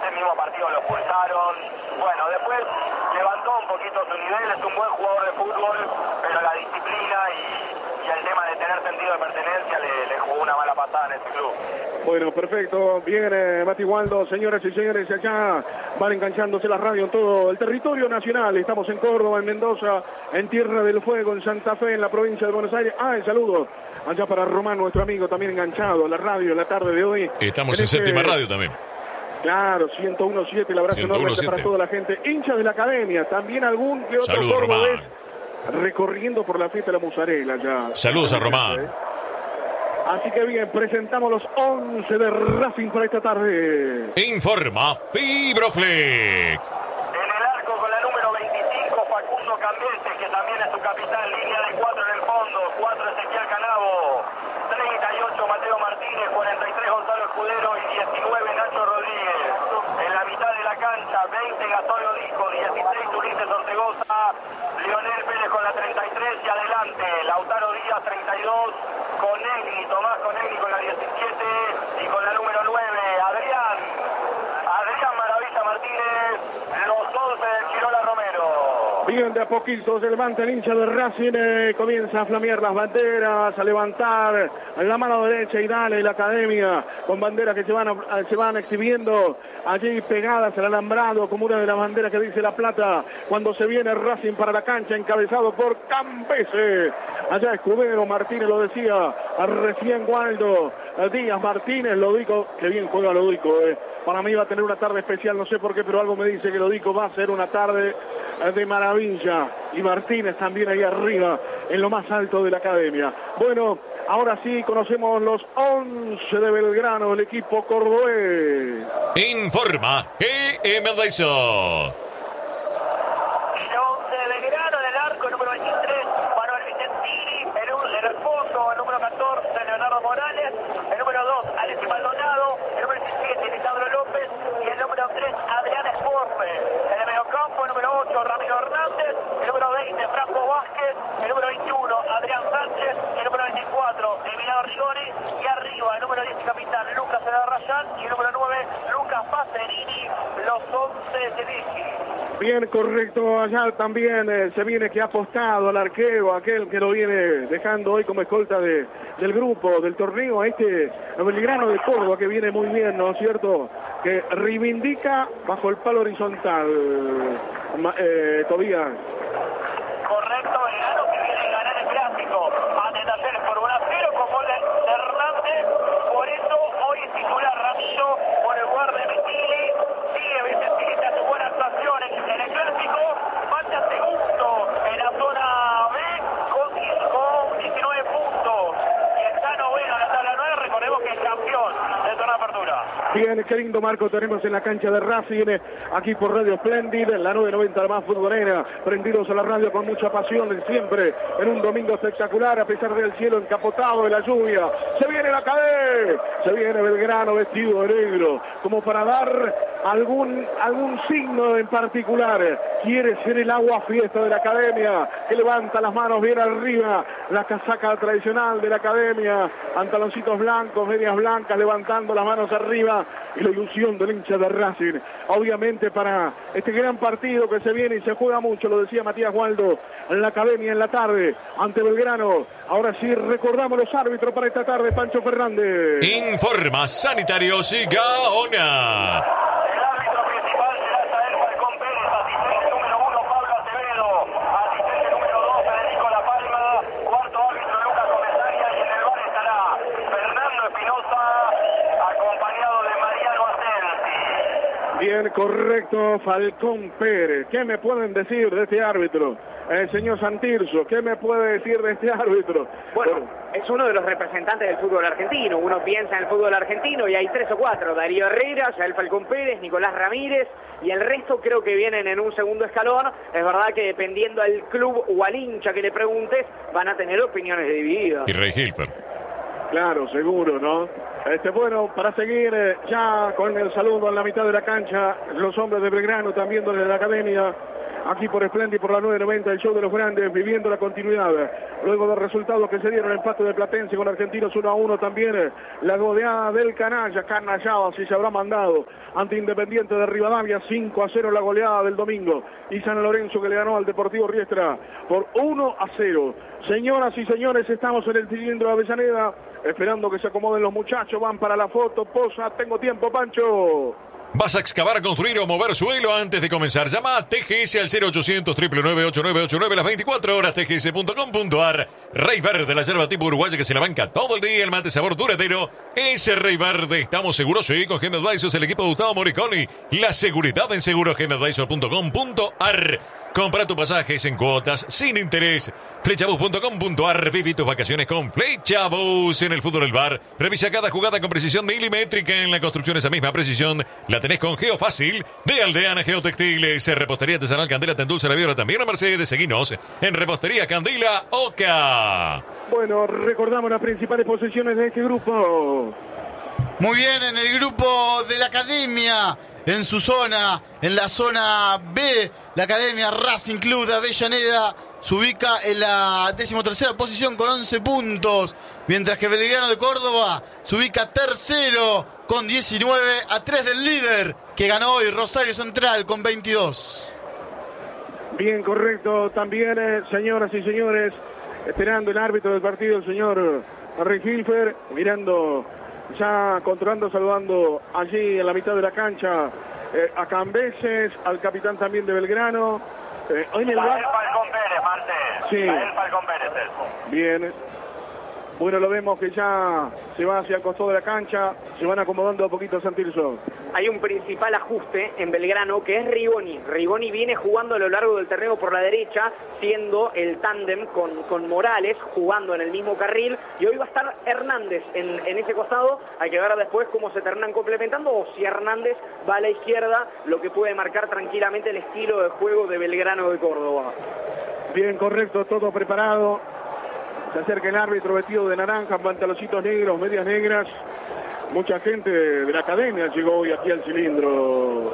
ese mismo partido lo expulsaron. Bueno, después levantó un poquito su nivel, es un buen jugador de fútbol, pero la disciplina y el tema de tener sentido de pertenencia le jugó una mala pasada en este club. Bueno, perfecto. Bien, Mati Waldo, señoras y señores, acá van enganchándose la radio en todo el territorio nacional. Estamos en Córdoba, en Mendoza, en Tierra del Fuego, en Santa Fe, en la provincia de Buenos Aires. El saludo allá para Román, nuestro amigo, también enganchado a la radio en la tarde de hoy. Estamos en Séptima Radio también. Claro, 101.7, el abrazo enorme para toda la gente. Hinchas de la academia, también algún que otro cordobés recorriendo por la fiesta de la Musarela ya. Saludos a Román. Así que bien, presentamos los 11 de Racing para esta tarde. Informa Fibroflex. En el arco con la número 25, Facundo Cambientes, que también es su capitán, línea de 4 en el fondo, 4 Ezequiel Canavo, 38 Mateo Martínez, 43 Gonzalo Escudero y 19 Nacho Rodríguez. En la mitad de la cancha, 20 Gastón Lodico, 16 Ulises Ortegoza, Lionel Pérez con la 33 y adelante, Lautaro Díaz 32, Conegni, Tomás Conegni con la 17 y con la número 9, Adrián Maravilla Martínez, los 11 del Chirola Romero. Bien, de a poquito se levanta el hincha de Racing, comienza a flamear las banderas, a levantar la mano derecha y dale la academia con banderas que se van exhibiendo allí pegadas al alambrado como una de las banderas que dice La Plata cuando se viene Racing para la cancha encabezado por Campese. Allá Escudero, Martínez lo decía, recién Waldo, Díaz, Martínez, Lodico, que bien juega Lodico. Para mí va a tener una tarde especial, no sé por qué, pero algo me dice que Lodico va a ser una tarde de maravilla. Y Martínez también ahí arriba, en lo más alto de la academia. Bueno, ahora sí conocemos los 11 de Belgrano, el equipo cordobés. Informa GM Dyson. El 11 de Belgrano, en el arco, número 23, Manuel Vicentini, en el fondo, el número 14, Leonardo Morales, el número 2, Alexis Maldonado, el número 17, Lisandro López, y el número 3, Adrián Sporfe. En el mediocampo, el número 8, Ramiro Hernández, el número 20, Franco Vázquez, el número 21, Adrián Sánchez, el número 24, Emiliano Rigoni, y arriba, el número 10, capitán Lucas Rayán, y el número 9, Lucas Pacerini, los 11 de Vichy. Bien, correcto, allá también se viene que ha apostado al arquero, aquel que lo viene dejando hoy como escolta del grupo, del torneo, a este Belgrano de Córdoba que viene muy bien, ¿no es cierto? Que reivindica bajo el palo horizontal, Tobías. Correcto, Belgrano que viene a ganar el clásico, ante Talleres por 1-0 con gol de Hernández, por eso hoy es titular Ramiro por el lugar de Vitili, sigue Vicentini, hace buena actuación en el clásico, falta segundo en la zona B con 19 puntos, y está noveno en la tabla 9, recordemos que es campeón del torneo de apertura. Bien, qué lindo marco tenemos en la cancha de Racing, aquí por Radio Splendid, en la 990, la más futbolera, prendidos a la radio con mucha pasión, siempre en un domingo espectacular, a pesar del cielo encapotado de la lluvia. Se viene la cadena, se viene Belgrano vestido de negro, como para dar algún signo en particular. Quiere ser el agua fiesta de la academia, que levanta las manos bien arriba, la casaca tradicional de la academia, pantaloncitos blancos, medias blancas, levantando las manos arriba, y la ilusión del hincha de Racing, obviamente para este gran partido que se viene y se juega mucho, lo decía Matías Waldo, en la academia en la tarde, ante Belgrano. Ahora sí recordamos los árbitros para esta tarde, Pancho Fernández. Informa Sanitarios y Gaona. El árbitro principal será Yael Falcón Pérez, asistente número 1 Pablo Acevedo, asistente número 2 Federico La Palma, cuarto árbitro Lucas Comesaria, y en el bar estará Fernando Espinosa, acompañado de Mariano Asensi. Bien, correcto, Falcón Pérez. ¿Qué me pueden decir de este árbitro? Señor Santirso, ¿qué me puede decir de este árbitro? Bueno, es uno de los representantes del fútbol argentino. Uno piensa en el fútbol argentino y hay 3 o 4. Darío Herrera, Yael Falcón Pérez, Nicolás Ramírez, y el resto creo que vienen en un segundo escalón. Es verdad que dependiendo al club o al hincha que le preguntes, van a tener opiniones divididas. Y Rey Hilfer. Claro, seguro, ¿no? Bueno, para seguir ya con el saludo en la mitad de la cancha, los hombres de Belgrano también desde la academia, aquí por Splendid, por la 990, el show de los grandes, viviendo la continuidad. Luego de resultados que se dieron, el empate de Platense con Argentinos 1-1, también la goleada del Canallado, si se habrá mandado, ante Independiente de Rivadavia, 5-0 la goleada del domingo. Y San Lorenzo que le ganó al Deportivo Riestra por 1-0. Señoras y señores, estamos en el cilindro de Avellaneda, esperando que se acomoden los muchachos, van para la foto, posa, tengo tiempo, Pancho. ¿Vas a excavar, construir o mover suelo antes de comenzar? Llama a TGS al 0800-999-8989 las 24 horas, tgs.com.ar. Rey Verde, la yerba tipo uruguaya que se la banca todo el día, el mate sabor duradero. Ese Rey Verde, estamos seguros, sí, con Gemma Advisors, el equipo de Gustavo Moriconi. La seguridad en seguros.gemadvisor.com.ar. Compra tus pasajes en cuotas sin interés. Flechabus.com.ar. Viví tus vacaciones con Flechabus. En el fútbol del bar, revisa cada jugada con precisión milimétrica. En la construcción esa misma precisión la tenés con Geofácil de Aldeana Geotextiles. Repostería artesanal Candela te endulza la vibra también a Mercedes. Seguinos en Repostería Candela Oca. Bueno, recordamos las principales posiciones de este grupo. Muy bien, en el grupo de la academia, en su zona, en la zona B, la Academia Racing Club de Avellaneda se ubica en la 13ª posición con 11 puntos, mientras que Belgrano de Córdoba se ubica tercero con 19, a 3 del líder que ganó hoy Rosario Central con 22. Bien, correcto. También, señoras y señores, esperando el árbitro del partido, el señor Henry Hilfer, mirando, ya controlando, saludando allí en la mitad de la cancha a Cambeses, al capitán también de Belgrano. Hoy en el Gael Falcón Pérez, Martes. Sí. Gael Falcón Pérez. Bien. Bueno, lo vemos que ya se va hacia el costado de la cancha, se van acomodando a poquito Santilso. Hay un principal ajuste en Belgrano que es Rigoni. Rigoni viene jugando a lo largo del terreno por la derecha, siendo el tándem con Morales, jugando en el mismo carril, y hoy va a estar Hernández en ese costado. Hay que ver después cómo se terminan complementando o si Hernández va a la izquierda, lo que puede marcar tranquilamente el estilo de juego de Belgrano de Córdoba. Bien, correcto, todo preparado. Se acerca el árbitro vestido de naranja, pantaloncitos negros, medias negras. Mucha gente de la academia llegó hoy aquí al cilindro.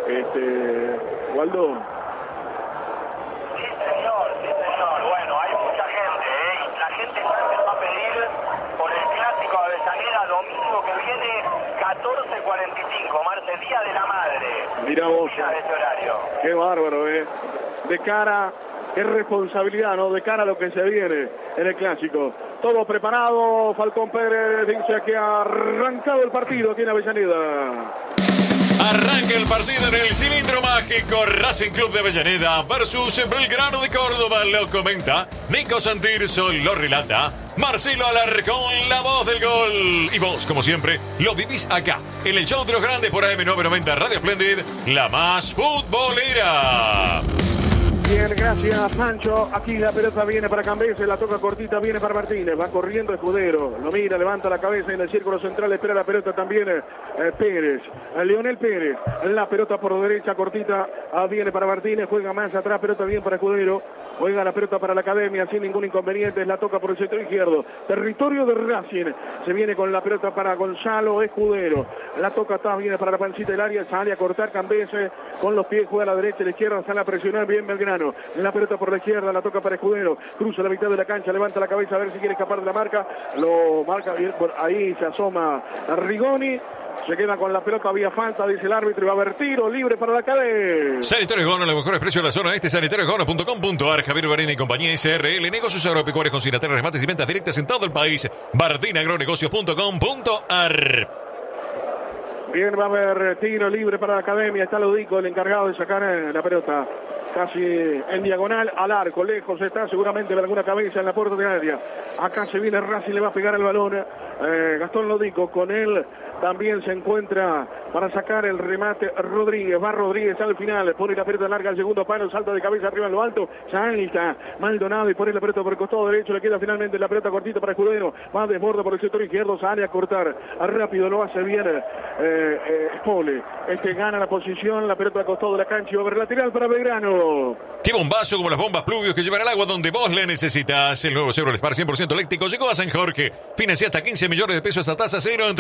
Waldo. Sí, señor. Bueno, hay mucha gente, y la gente está empezando a pedir por el clásico de Avellaneda, domingo que viene, 14:45, Martes, Día de la Madre. Mirá vos. De ese horario. Qué bárbaro, De cara, qué responsabilidad, ¿no? De cara a lo que se viene en el clásico. Todo preparado, Falcón Pérez dice que ha arrancado el partido aquí en Avellaneda. Arranca el partido en el cilindro mágico. Racing Club de Avellaneda versus Belgrano de Córdoba. Lo comenta Nico Santirso, lo relata Marcelo Alarcón, la voz del gol. Y vos, como siempre, lo vivís acá, en el show de los grandes por AM990 Radio Splendid, la más futbolera. Bien, gracias, Pancho. Aquí la pelota viene para Cambeses, la toca cortita, viene para Martínez. Va corriendo Escudero, lo mira, levanta la cabeza en el círculo central, espera la pelota también Pérez. Leonel Pérez, la pelota por derecha, cortita, viene para Martínez, juega más atrás, pelota bien para Escudero. Juega la pelota para la academia sin ningún inconveniente, la toca por el sector izquierdo. Territorio de Racing, se viene con la pelota para Gonzalo Escudero. La toca atrás, viene para la pancita del área, sale a cortar Cambeses con los pies, juega a la derecha, a la izquierda, sale a presionar bien Belgrano. La pelota por la izquierda, la toca para Escudero, cruza la mitad de la cancha, levanta la cabeza a ver si quiere escapar de la marca, lo marca bien, ahí se asoma Rigoni, se queda con la pelota, había falta, dice el árbitro, y va a haber tiro libre para la cadena. Sanitarios Gono, los mejores precios de la zona este, sanitariosgono.com.ar. Javier Varina y compañía SRL, negocios agropecuarios con remates y ventas directas en todo el país. bardinagronegocios.com.ar. Bien, va a haber tiro libre para la academia, está Ludico, el encargado de sacar la pelota. Casi en diagonal al arco, lejos está, seguramente de alguna cabeza en la puerta de área. Acá se viene Racing, le va a pegar el balón. Gastón Lodico con él, también se encuentra para sacar el remate Rodríguez, va Rodríguez al final, pone la pelota larga al segundo palo, salta de cabeza arriba en lo alto, salta Maldonado y pone la pelota por el costado derecho, le queda finalmente la pelota cortita para Escudero, va desborda por el sector izquierdo, sale a cortar, rápido lo hace bien Pole, gana la posición, la pelota al costado de la cancha y va a ver lateral para Belgrano. Qué bombazo como las bombas Pluvios que llevan el agua donde vos le necesitas. El nuevo Chevrolet Spar 100% eléctrico llegó a San Jorge. Financia hasta 15 millones de pesos a tasa cero en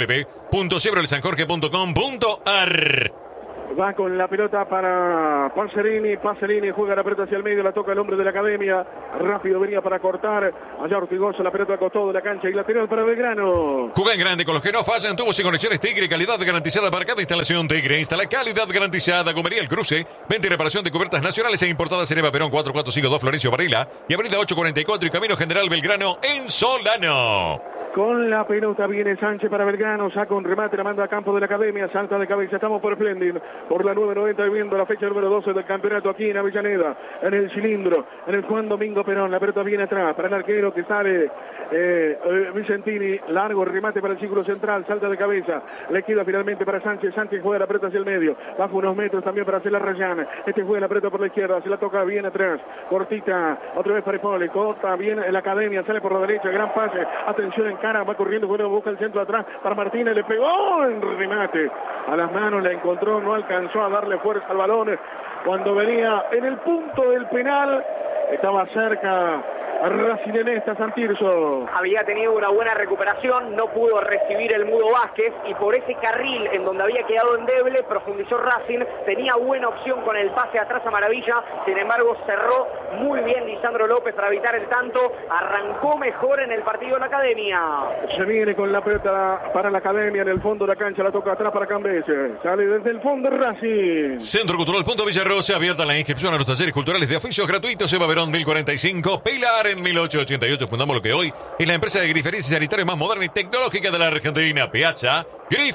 www.chevroletsanjorge.com.ar. Va con la pelota para Pacerini juega la pelota hacia el medio, la toca el hombre de la academia, rápido venía para cortar, allá Ortigosa, la pelota al costado de la cancha y lateral para Belgrano. Juega en grande con los que no fallan, tubos y conexiones Tigre, calidad garantizada para cada instalación Tigre, instala calidad garantizada, Gomería El Cruce, venta y reparación de cubiertas nacionales e importadas en Eva Perón 4452 Florencio Varela y avenida 844 y Camino General Belgrano en Solano. Con la pelota viene Sánchez para Belgrano, saca un remate, la manda a campo de la academia, salta de cabeza, estamos por Splendid, por la 990 viendo la fecha número 12 del campeonato aquí en Avellaneda, en el cilindro, en el Juan Domingo Perón, la pelota viene atrás, para el arquero que sale Vicentini, largo remate para el círculo central, salta de cabeza, le queda finalmente para Sánchez, Sánchez juega la pelota hacia el medio, baja unos metros también para hacer la Rayana, juega la pelota por la izquierda, se la toca bien atrás, cortita, otra vez para Ipole, corta bien en la academia, sale por la derecha, gran pase, atención en cara, va corriendo, bueno, busca el centro atrás para Martínez, le pegó en remate a las manos, la encontró, no alcanzó a darle fuerza al balón cuando venía en el punto del penal, estaba cerca a Racing en esta, Santirso. Había tenido una buena recuperación, no pudo recibir el Mudo Vázquez y por ese carril en donde había quedado endeble profundizó Racing, tenía buena opción con el pase atrás a Maravilla, sin embargo cerró muy bien Lisandro López para evitar el tanto, arrancó mejor en el partido de la academia. Se viene con la pelota para la academia en el fondo de la cancha, la toca atrás para Cambese, sale desde el fondo Racing. Centro Cultural Punto Villarrosa, abierta la inscripción a los talleres culturales de oficios gratuitos, Eva Verón 1045, Pilar en 1888, fundamos lo que hoy es la empresa de griferías y sanitarios más moderna y tecnológica de la Argentina, Piazza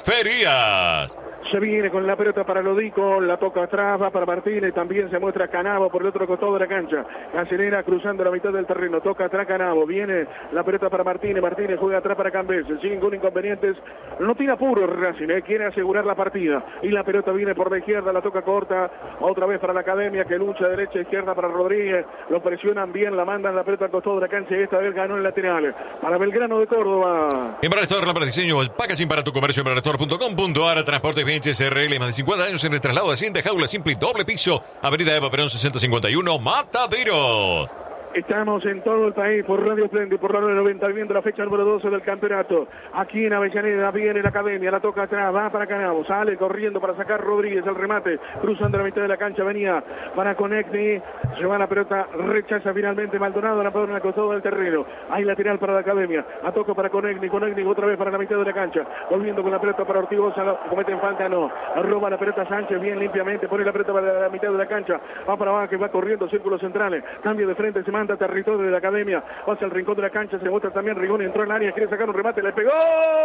Griferías. Se viene con la pelota para Lodico, la toca atrás, va para Martínez, también se muestra Canavo por el otro costado de la cancha. Acelera cruzando la mitad del terreno, toca atrás Canavo, viene la pelota para Martínez, Martínez juega atrás para Cambese, sin ningún inconveniente, no tiene apuro Racing, quiere asegurar la partida. Y la pelota viene por la izquierda, la toca corta, otra vez para la academia que lucha derecha, izquierda para Rodríguez, lo presionan bien, la mandan la pelota al costado de la cancha y esta vez ganó el lateral. Para Belgrano de Córdoba. Embarastor, lámpara de diseño, el packaging para tu comercio, embarastor.com.ar, transportes bien SRL, más de 50 años en el traslado de asiento, jaula simple y doble piso, avenida Eva Perón 6051, Mataderos. Estamos en todo el país por Radio Splendid, por la 990, viendo la fecha número 12 del campeonato. Aquí en Avellaneda viene la academia, la toca atrás, va para Canavo, sale corriendo para sacar Rodríguez el remate, cruzando la mitad de la cancha, venía para Conecni, lleva la pelota, rechaza finalmente Maldonado, la pelota en el costado del terreno. Hay lateral para la academia, a toco para Conecni otra vez para la mitad de la cancha, volviendo con la pelota para Ortigosa, cometen falta, no, roba la pelota Sánchez bien limpiamente, pone la pelota para la mitad de la cancha, va para abajo, que va corriendo, círculos centrales, cambio de frente, se manda territorio de la academia, pasa al rincón de la cancha, se muestra también Rigoni, entró en el área, quiere sacar un remate, le pegó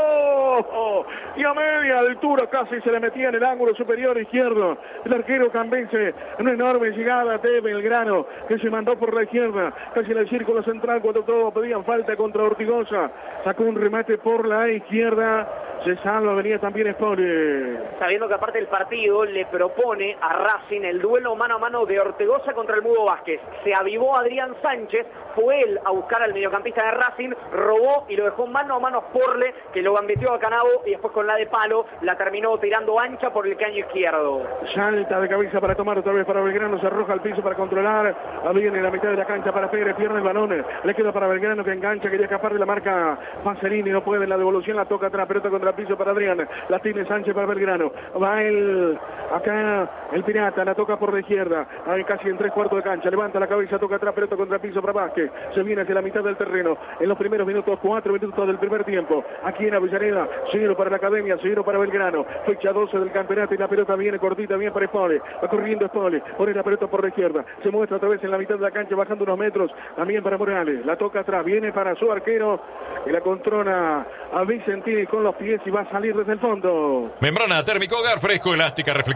y a media altura casi se le metía en el ángulo superior izquierdo el arquero Cambese, una enorme llegada de Belgrano que se mandó por la izquierda, casi en el círculo central cuando todos pedían falta contra Ortigosa, sacó un remate por la izquierda, se salva, venía también Spoli. Sabiendo que aparte del partido le propone a Racing el duelo mano a mano de Ortigosa contra el Mudo Vázquez. Se avivó Adrián Sánchez, fue él a buscar al mediocampista de Racing, robó y lo dejó mano a mano a Porle, que lo gambeteó a Canavo y después con la de palo la terminó tirando ancha por el caño izquierdo. Salta de cabeza para tomar otra vez para Belgrano, se arroja al piso para controlar, viene en la mitad de la cancha para Pérez, pierde el balón, le queda para Belgrano que engancha, quería escapar de la marca Pacerini, no puede, en la devolución la toca atrás, pelota contra el piso para Adrián, la tiene Sánchez para Belgrano, va acá el Pirata, la toca por la izquierda, casi en 3/4 de cancha, levanta la cabeza, toca atrás, pelota contra el piso para Vázquez, se viene hacia la mitad del terreno, en los primeros minutos, 4 minutos del primer tiempo, aquí en Avellaneda, 0 para la academia, 0 para Belgrano, fecha 12 del campeonato y la pelota viene cortita, bien para Spole, va corriendo Spole, pone la pelota por la izquierda, se muestra otra vez en la mitad de la cancha, bajando unos metros, también para Morales, la toca atrás, viene para su arquero, y la controla a Vicentini con los pies y va a salir desde el fondo. Membrana térmico, hogar fresco, elástica, reflectiva.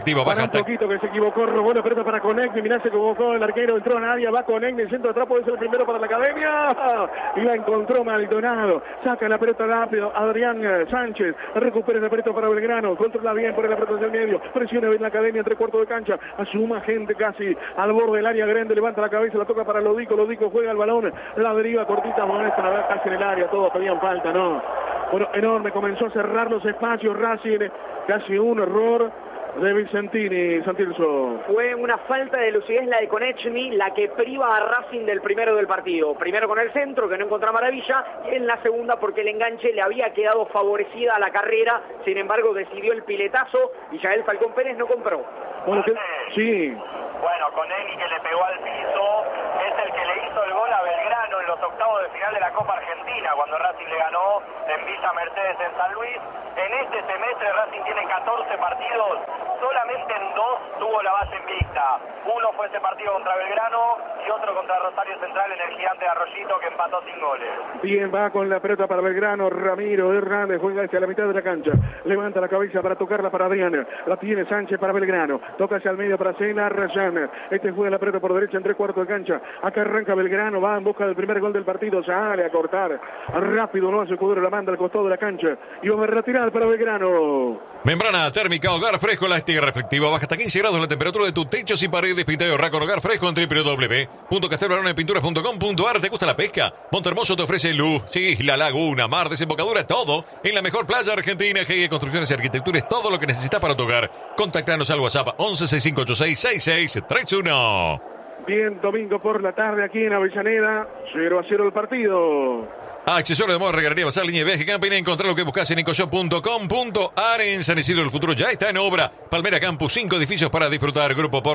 efectiva, Para baja un poquito que se equivocó, robó la pelota para Conecni, mirá, se equivocó el arquero, entró en área, va Conecni, el centro atrás puede ser el primero para la academia, y la encontró Maldonado, saca la pelota rápido, Adrián Sánchez, recupera la pelota para Belgrano, controla bien por la pelota hacia el medio, presiona bien la academia, 3/4 de cancha, asuma gente casi al borde del área grande, levanta la cabeza, la toca para Lodico juega el balón, la deriva cortita, moneta, casi en el área, todos pedían falta, ¿no? Bueno, enorme, comenzó a cerrar los espacios Racing, casi un error de Vicentini, Santilso. Fue una falta de lucidez la de Konechny, la que priva a Racing del primero del partido. Primero con el centro, que no encontró Maravilla, y en la segunda porque el enganche le había quedado favorecida a la carrera, sin embargo decidió el piletazo y ya el Falcón Pérez no compró. Bueno, sí. Bueno, Konechny que le pegó al piso, es el que le hizo el gol a Belgrano en los octavos de final de la Copa Argentina, cuando Racing le ganó en Villa Mercedes en San Luis. En este semestre Racing tiene 14 partidos, solamente en 2 tuvo la base invicta. Uno fue ese partido contra Belgrano y otro contra Rosario Central en el Gigante de Arroyito, que empató sin goles. Bien, va con la pelota para Belgrano, Ramiro Hernández juega hacia la mitad de la cancha, levanta la cabeza para tocarla para Adrián, la tiene Sánchez para Belgrano, toca hacia el medio para Cena Rayán, este juega la pelota por derecha en 3/4 de cancha, acá arranca Belgrano, va en busca del primer gol del partido, sale a cortar, rápido no hace Escudero, la manda al costado de la cancha, y va a retirar para Belgrano. Membrana térmica Hogar Fresco, la estiga reflectiva, baja hasta 15 grados la temperatura de tu techos y paredes, pinta y ahorra con Hogar Fresco en www.castelbaronepinturas.com.ar. ¿Te gusta la pesca? Montehermoso te ofrece luz, sí, la laguna, mar, desembocadura, todo en la mejor playa argentina. GE Construcciones y Arquitectura es todo lo que necesitas para tu hogar. Contactanos al WhatsApp 1165866631. Bien, domingo por la tarde aquí en Avellaneda, 0-0 el partido. Accesorio de moda, regalaría, basar, línea de viaje, camping. Encontrar lo que buscas en ecoshop.com.ar. En San Isidro del Futuro ya está en obra. Palmera Campus, 5 edificios para disfrutar.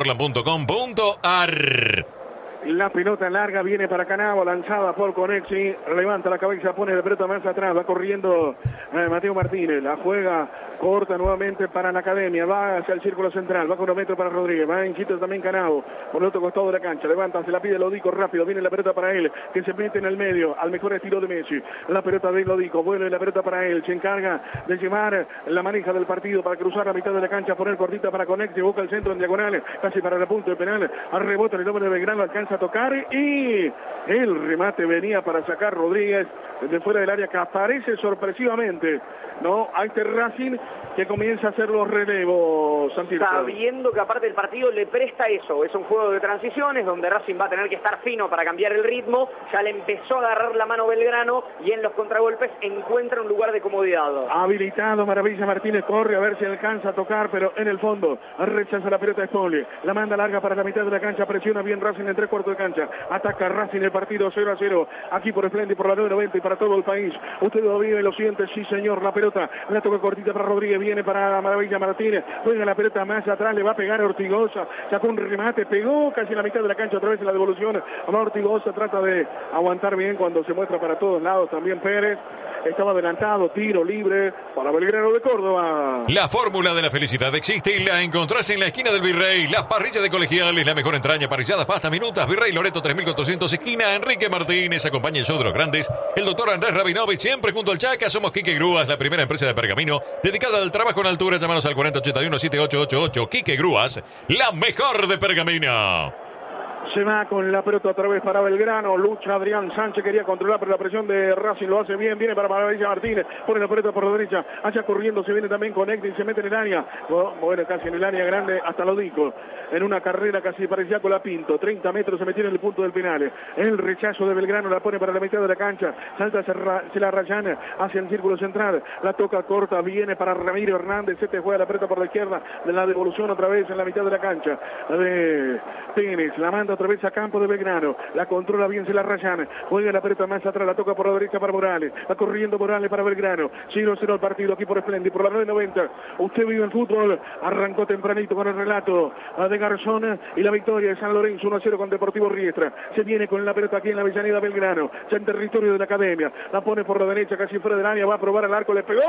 Grupoportland.com.ar. La pelota larga viene para Canavo, lanzada por Conexi, levanta la cabeza, pone la pelota más atrás, va corriendo Mateo Martínez, la juega corta nuevamente para la academia, va hacia el círculo central, va con 1 metro para Rodríguez, va en Quito también Canavo, por el otro costado de la cancha, levanta, se la pide Lodico rápido, viene la pelota para él, que se mete en el medio, al mejor estilo de Messi, la pelota de Lodico, vuelve la pelota para él, se encarga de llevar la maneja del partido para cruzar la mitad de la cancha, poner cortita para Conexi, busca el centro en diagonal, casi para el punto de penal, al rebote el hombre de Belgrano alcanza a tocar y el remate venía para sacar Rodríguez desde fuera del área, que aparece sorpresivamente, ¿no? A este Racing que comienza a hacer los relevos, Santiago. Sabiendo que aparte el partido le presta eso, es un juego de transiciones donde Racing va a tener que estar fino para cambiar el ritmo, ya le empezó a agarrar la mano Belgrano y en los contragolpes encuentra un lugar de comodidad. Habilitado, Maravilla Martínez corre a ver si alcanza a tocar, pero en el fondo rechaza la pelota de Spoli, la manda larga para la mitad de la cancha, presiona bien Racing en 3/4 de cancha, ataca Racing el partido 0-0, aquí por Splendid, por la 990 y para todo el país. Usted lo vive y lo siente, sí señor, la pelota, la toca cortita para Rodríguez, viene para Maravilla Martínez, juega la pelota más atrás, le va a pegar a Ortigosa, sacó un remate, pegó casi en la mitad de la cancha, otra vez en la devolución, ahora Ortigosa trata de aguantar bien cuando se muestra para todos lados, también Pérez, estaba adelantado, tiro libre para Belgrano de Córdoba. La fórmula de la felicidad existe y la encontrás en la esquina del Virrey, las parrillas de Colegiales, la mejor entraña, parrilladas, pasta, minutas, Virrey Loreto 3400, esquina Enrique Martínez, acompaña el show de los grandes, el doctor Andrés Rabinovich, siempre junto al Chaca. Somos Quique Grúas, la primera empresa de pergamino dedicada al trabajo en altura. Llámanos al 4081-7888. Quique Grúas, la mejor de pergamino. Se va con la pelota otra vez para Belgrano, lucha Adrián Sánchez, quería controlar, pero la presión de Racing lo hace bien, viene para Maravilla Martínez, pone la pelota por la derecha, allá corriendo, se viene también con Ekdin, se mete en el área, bueno, casi en el área grande, hasta Lodico, en una carrera casi parecía con la Pinto, 30 metros se metió en el punto del penal, el rechazo de Belgrano, la pone para la mitad de la cancha, salta se la Rayana hacia el círculo central, la toca corta, viene para Ramiro Hernández, este juega la pelota por la izquierda, de la devolución otra vez en la mitad de la cancha, de Pérez, la manda otra vez a campo de Belgrano, la controla bien, se la Rayana, juega la pelota más atrás, la toca por la derecha para Morales, va corriendo Morales para Belgrano, 0-0 el partido aquí por Splendid, por la 990, usted vive el fútbol, arrancó tempranito con el relato de Garzón y la victoria de San Lorenzo 1-0 con Deportivo Riestra, se viene con la pelota aquí en la Avellaneda Belgrano, ya en territorio de la academia, la pone por la derecha casi fuera del área, va a probar al arco, le pegó,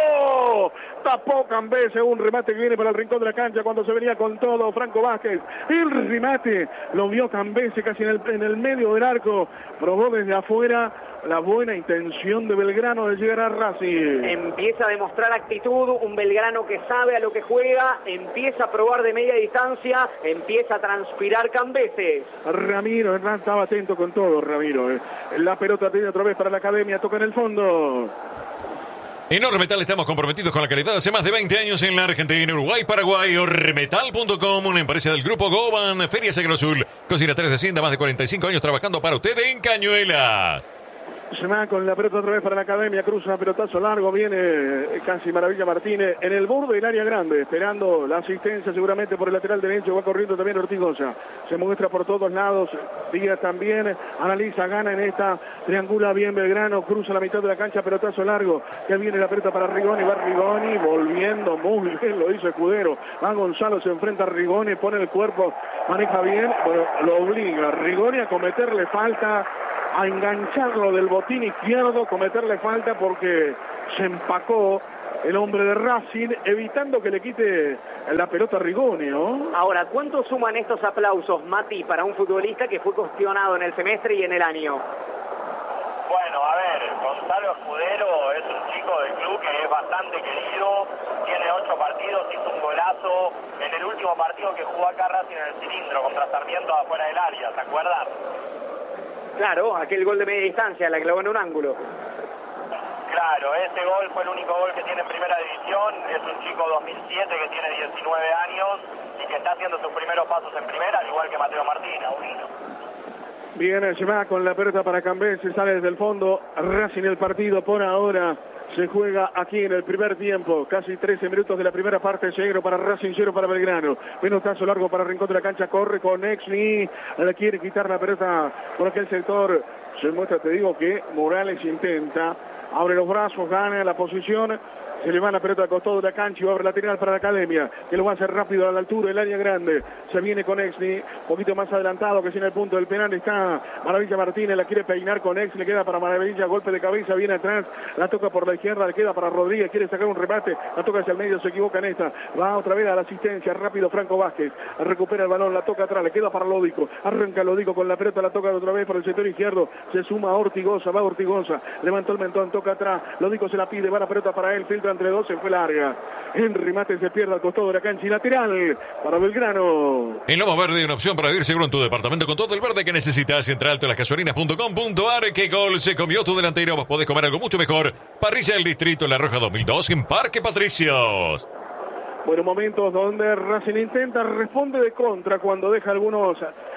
¡oh! Tapó Cambese, un remate que viene para el rincón de la cancha cuando se venía con todo Franco Vázquez, el remate lo vio Cambese casi en el medio del arco, probó desde afuera la buena intención de Belgrano de llegar a Racing. Empieza a demostrar actitud, un Belgrano que sabe a lo que juega, empieza a probar de media distancia, empieza a transpirar Cambeses. Ramiro Hernán estaba atento con todo, Ramiro. La pelota tiene otra vez para la Academia, toca en el fondo. En Ormetal estamos comprometidos con la calidad hace más de 20 años en la Argentina, Uruguay, Paraguay. Ormetal.com, una empresa del Grupo Goban, Ferias Agrosul, Cocina 3 de Hacienda, más de 45 años trabajando para usted en Cañuelas. Se va con la pelota otra vez para la Academia, cruza pelotazo largo, viene casi Maravilla Martínez en el borde del área grande, esperando la asistencia seguramente por el lateral derecho, va corriendo también Ortigosa, se muestra por todos lados, Díaz también, analiza, gana en esta, triangula bien Belgrano, cruza la mitad de la cancha, pelotazo largo, que viene la pelota para Rigoni, va Rigoni, volviendo muy bien, lo hizo Escudero, va Gonzalo, se enfrenta a Rigoni, pone el cuerpo, maneja bien, bueno, lo obliga a Rigoni a cometerle falta, a engancharlo del botín izquierdo, cometerle falta porque se empacó el hombre de Racing, evitando que le quite la pelota a Rigoni, ¿no? Ahora, ¿cuánto suman estos aplausos, Mati, para un futbolista que fue cuestionado en el semestre y en el año? Bueno, a ver, Gonzalo Escudero es un chico del club que es bastante querido, tiene 8 partidos, hizo un golazo en el último partido que jugó acá Racing en el cilindro contra Sarmiento afuera del área, ¿se acuerdan? Claro, aquel gol de media distancia, la clavó en un ángulo. Claro, ese gol fue el único gol que tiene en primera división, es un chico 2007 que tiene 19 años y que está haciendo sus primeros pasos en primera, al igual que Mateo Martín, Aurino. Bien, se va con la pelota para Cambese, sale desde el fondo, Racing el partido por ahora. Se juega aquí en el primer tiempo, casi 13 minutos de la primera parte, 0 para Racing, 0 para Belgrano. Pelotazo largo para Rincón de la cancha, corre con Exni, le quiere quitar la pelota por aquel sector. Se muestra, te digo, que Morales intenta, abre los brazos, gana la posición, se le va la pelota al costado de la cancha y va a abrir lateral para la Academia, que lo va a hacer rápido a la altura del área grande. Se viene con Exni, un poquito más adelantado que si en el punto del penal está Maravilla Martínez, la quiere peinar con Exni, le queda para Maravilla, golpe de cabeza, viene atrás, la toca por la izquierda, le queda para Rodríguez, quiere sacar un remate, la toca hacia el medio, se equivoca en esta, va otra vez a la asistencia, rápido Franco Vázquez, recupera el balón, la toca atrás, le queda para Lódico, arranca Lódico con la pelota, la toca otra vez por el sector izquierdo, se suma Ortigosa, va Ortigosa, levantó el mentón, toca atrás, Lódico se la pide, va la pelota para él, filtra entre dos, se fue larga. En remate se pierde al costado de la cancha y lateral para Belgrano. En Loma Verde hay una opción para vivir seguro en tu departamento con todo el verde que necesitas. Entra alto en lasgasolinas.com.ar. ¿Qué gol se comió tu delantero? Vos podés comer algo mucho mejor. Parrilla del Distrito La Roja 2002 en Parque Patricios. Bueno, momentos donde Racing intenta, responde de contra cuando deja algunos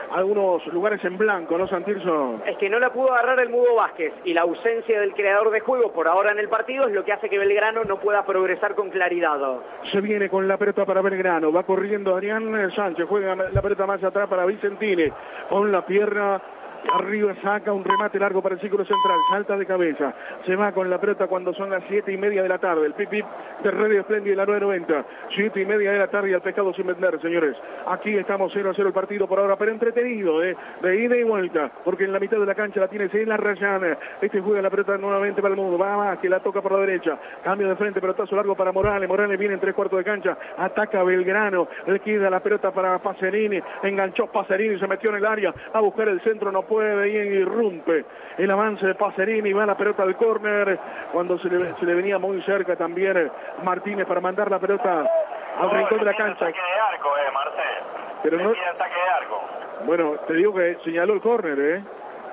lugares en blanco, ¿no, Santirso? Es que no la pudo agarrar el Mudo Vázquez y la ausencia del creador de juego por ahora en el partido es lo que hace que Belgrano no pueda progresar con claridad. Se viene con la pelota para Belgrano, va corriendo Adrián Sánchez, juega la pelota más atrás para Vicentini, con la pierna arriba, saca un remate largo para el círculo central, salta de cabeza, se va con la pelota cuando son las 7:30 de la tarde, el pip de Radio Espléndida, la 990, 7:30 de la tarde y al pescado sin vender, señores. Aquí estamos 0-0 el partido por ahora, pero entretenido, de ida y vuelta, porque en la mitad de la cancha la tiene Cela Rayana, juega la pelota nuevamente para el mundo, va más, que la toca por la derecha, cambio de frente, pelotazo largo para Morales, Morales viene en 3/4 de cancha, ataca Belgrano, le queda la pelota para Pacerini, enganchó Pacerini, se metió en el área, a buscar el centro, no puede y irrumpe el avance de Pacerini, va la pelota al córner cuando se le venía muy cerca también Martínez para mandar la pelota al rincón de la cancha. Saque de arco, Marcel. Pero no, saque de arco. Bueno, te digo que señaló el córner,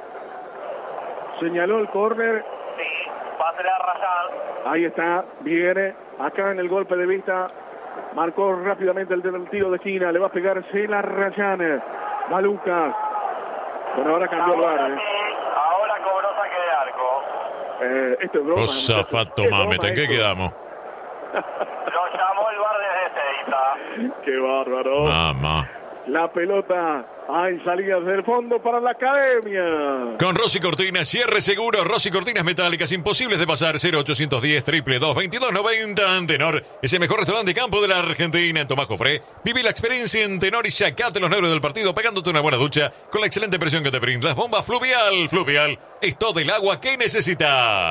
señaló el córner. Sí, pase a Rayán. Ahí está, viene acá en el golpe de vista, marcó rápidamente el tiro de esquina, le va a pegar Cela Rayán, va Lucas. Bueno, ahora cambió el VAR. Ahora cobró saque de arco. Esto es broma. Zafato Mameta, ¿en qué quedamos? Lo llamó el VAR desde Ezeiza. Qué bárbaro. Mamá. La pelota, hay salidas del fondo para la Academia. Con Rossi Cortinas, cierre seguro, Rossi Cortinas metálicas, imposibles de pasar, 0810 222 2290. Antenor es el mejor restaurante de campo de la Argentina. En Tomás Jofré, vive la experiencia en Tenor y sacate los nervios del partido pegándote una buena ducha con la excelente presión que te brinda. Bomba Fluvial. Fluvial es todo el agua que necesitas.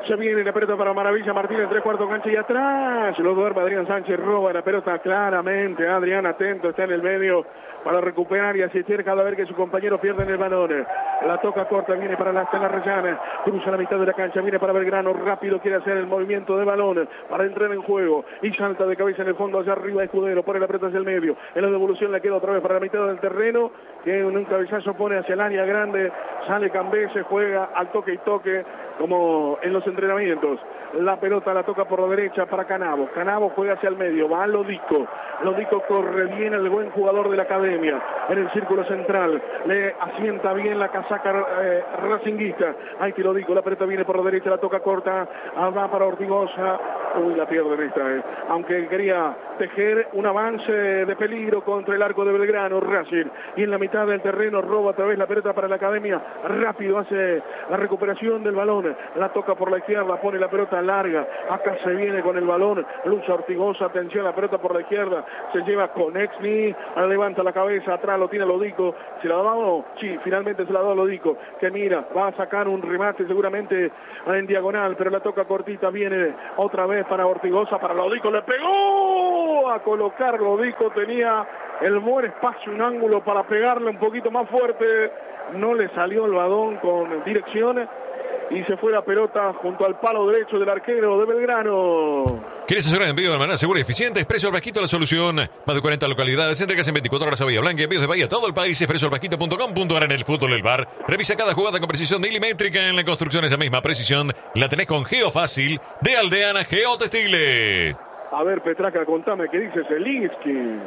Se viene la pelota para Maravilla Martínez, 3/4 cancha y atrás. Lo duerme Adrián Sánchez, roba la pelota claramente. Adrián atento, está en el medio para recuperar y asistir cada vez que su compañero pierde el balón. La toca corta, viene para la Estela Reyana, cruza la mitad de la cancha, viene para Belgrano, rápido quiere hacer el movimiento de balón para entrar en juego y salta de cabeza en el fondo hacia arriba Escudero, pone la pelota hacia el medio, en la devolución le queda otra vez para la mitad del terreno, que en un cabezazo pone hacia el área grande, sale Cambese, juega al toque y toque como en los entrenamientos. La pelota la toca por la derecha para Canavo. Canavo juega hacia el medio, va a Lodico. Lodico corre bien, el buen jugador de la academia. En el círculo central, le asienta bien la casaca racinguista. Ahí que Lodico, la pelota viene por la derecha, la toca corta, va para Ortigosa. Uy, la pierde en esta. Aunque quería tejer un avance de peligro contra el arco de Belgrano, Racing. Y en la mitad del terreno roba otra vez la pelota para la academia. Rápido hace la recuperación del balón. La toca por la izquierda, pone la pelota larga. Acá se viene con el balón. Lucha Ortigosa, atención, la pelota por la izquierda. Se lleva con Exni. Levanta la cabeza, atrás lo tiene Lodico. ¿Se la da o no? Sí, finalmente se la da Lodico. Que mira, va a sacar un remate seguramente en diagonal, pero la toca cortita. Viene otra vez para Ortigosa, para Lodico. Le pegó a colocar Lodico. Tenía el buen espacio, un ángulo para pegarle un poquito más fuerte. No le salió el balón con dirección y se fue la pelota junto al palo derecho del arquero de Belgrano. ¿Quieres asesorar envío de manera segura y eficiente? Expreso Albasquito, la solución. Más de 40 localidades, entregas en 24 horas a Bahía Blanca, envíos de Bahía a todo el país. expresoalbasquito.com.ar. En el fútbol del bar. Revisa cada jugada con precisión milimétrica. En la construcción esa misma precisión la tenés con Geofácil de Aldeana Geotextiles. A ver, Petraca, contame, ¿qué dice Zielinski?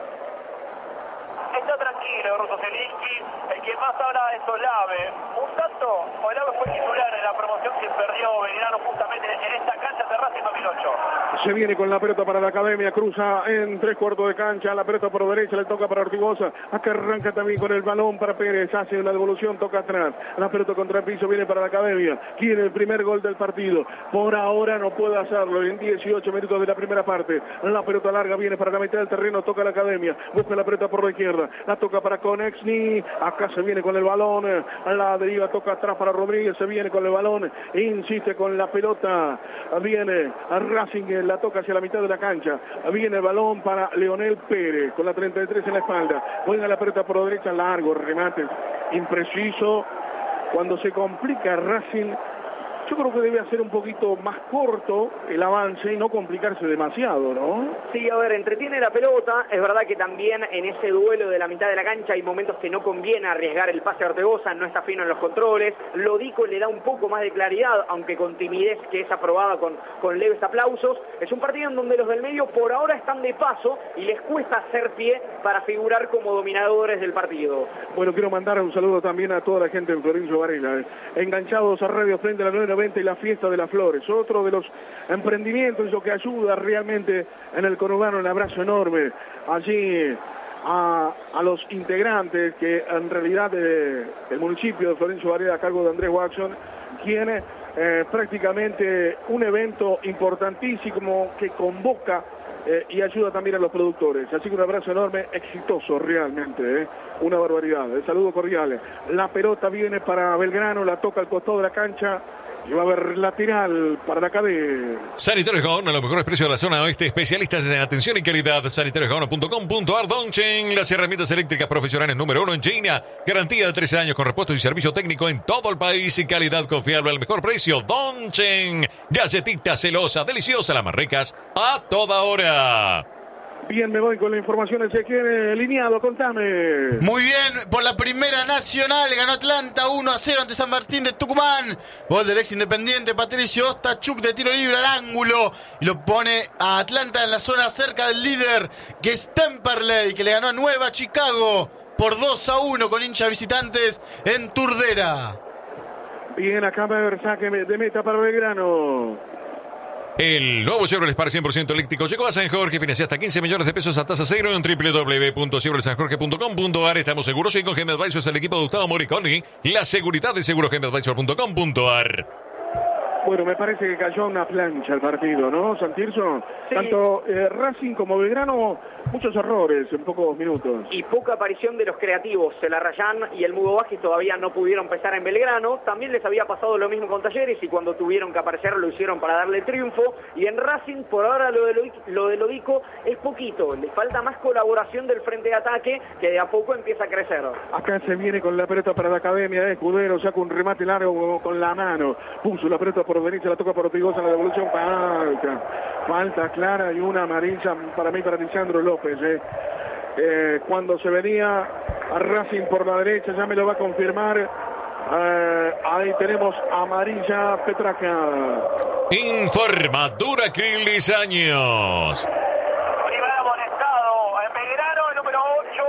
Está tranquilo, Russo Zielinski. El que más habla es Olave. Un tanto, Olave fue titular en la promoción que perdió Belgrano justamente en esta cancha de Racing 2008. Se viene con la pelota para la academia, cruza en 3/4 de cancha, la pelota por derecha, le toca para Ortigosa, acá arranca también con el balón para Pérez, hace la devolución, toca atrás, la pelota contra el piso, viene para la academia, quiere el primer gol del partido, por ahora no puede hacerlo, en 18 minutos de la primera parte, la pelota larga viene para la mitad del terreno, toca la academia, busca la pelota por la izquierda, la toca para Conexni, acá se viene con el balón, a la deriva, toca atrás para Rodríguez, se viene con el balón, insiste con la pelota, viene a Racing, la toca hacia la mitad de la cancha, viene el balón para Leonel Pérez, con la 33 en la espalda, juega la pelota por la derecha, largo, remate, impreciso, cuando se complica Racing, yo creo que debe hacer un poquito más corto el avance y no complicarse demasiado, ¿no? Sí, a ver, entretiene la pelota. Es verdad que también en ese duelo de la mitad de la cancha hay momentos que no conviene arriesgar el pase a Ortigosa, no está fino en los controles. Lodico le da un poco más de claridad, aunque con timidez, que es aprobada con leves aplausos. Es un partido en donde los del medio por ahora están de paso y les cuesta hacer pie para figurar como dominadores del partido. Bueno, quiero mandar un saludo también a toda la gente en Florencio Varela, enganchados a Radio Frente a la 990 y la Fiesta de las Flores, otro de los emprendimientos, lo que ayuda realmente en el conurbano. Un abrazo enorme allí a los integrantes que en realidad el municipio de Florencio Varela a cargo de Andrés Watson tiene prácticamente un evento importantísimo que convoca y ayuda también a los productores. Así que un abrazo enorme, exitoso realmente, una barbaridad. El saludo cordial. La pelota viene para Belgrano, la toca al costado de la cancha. Y va a haber lateral para la cadena. Sanitarios Gaona, los mejores precios de la zona oeste. Especialistas en atención y calidad. Sanitariosgaona.com.ar. Donchen, las herramientas eléctricas profesionales número 1 en China. Garantía de 13 años con repuestos y servicio técnico en todo el país. Y calidad confiable al mejor precio. Donchen. Galletitas celosas, deliciosas, las más ricas a toda hora. Bien, me voy con la información. Ezequiel alineado, contame. Muy bien, por la primera nacional ganó Atlanta 1-0 ante San Martín de Tucumán. Gol del ex Independiente Patricio Ostachuk de tiro libre al ángulo y lo pone a Atlanta en la zona cerca del líder, que es Temperley, que le ganó a Nueva Chicago por 2-1 con hinchas visitantes en Turdera. Bien, acá va a haber saque de meta para Belgrano. El nuevo Chevrolet Spark 100% eléctrico llegó a San Jorge, financia hasta 15 millones de pesos a tasa cero en www.chevroletsanjorge.com.ar. Estamos seguros y con GM Advisors, el equipo de Gustavo Moriconi, la seguridad de segurogmadvisor.com.ar. Bueno, me parece que cayó una plancha el partido, ¿no, Santirso? Sí. Tanto Racing como Belgrano muchos errores en pocos minutos. Y poca aparición de los creativos. El Arrayán y el Mudo Vázquez todavía no pudieron pesar en Belgrano. También les había pasado lo mismo con Talleres y cuando tuvieron que aparecer lo hicieron para darle triunfo. Y en Racing, por ahora, lo de Lodico es poquito. Le falta más colaboración del frente de ataque, que de a poco empieza a crecer. Acá se viene con la pelota para la Academia. Escudero saca un remate largo con la mano. Puso la pelota por derecha, la toca por Ortigosa en la devolución. Falta clara y una amarilla para mí, para Lisandro López. Cuando se venía a Racing por la derecha, ya me lo va a confirmar. Ahí tenemos amarilla Petraca. Informa Duracrilis Años. Primer amonestado en Belgrano, el número 8,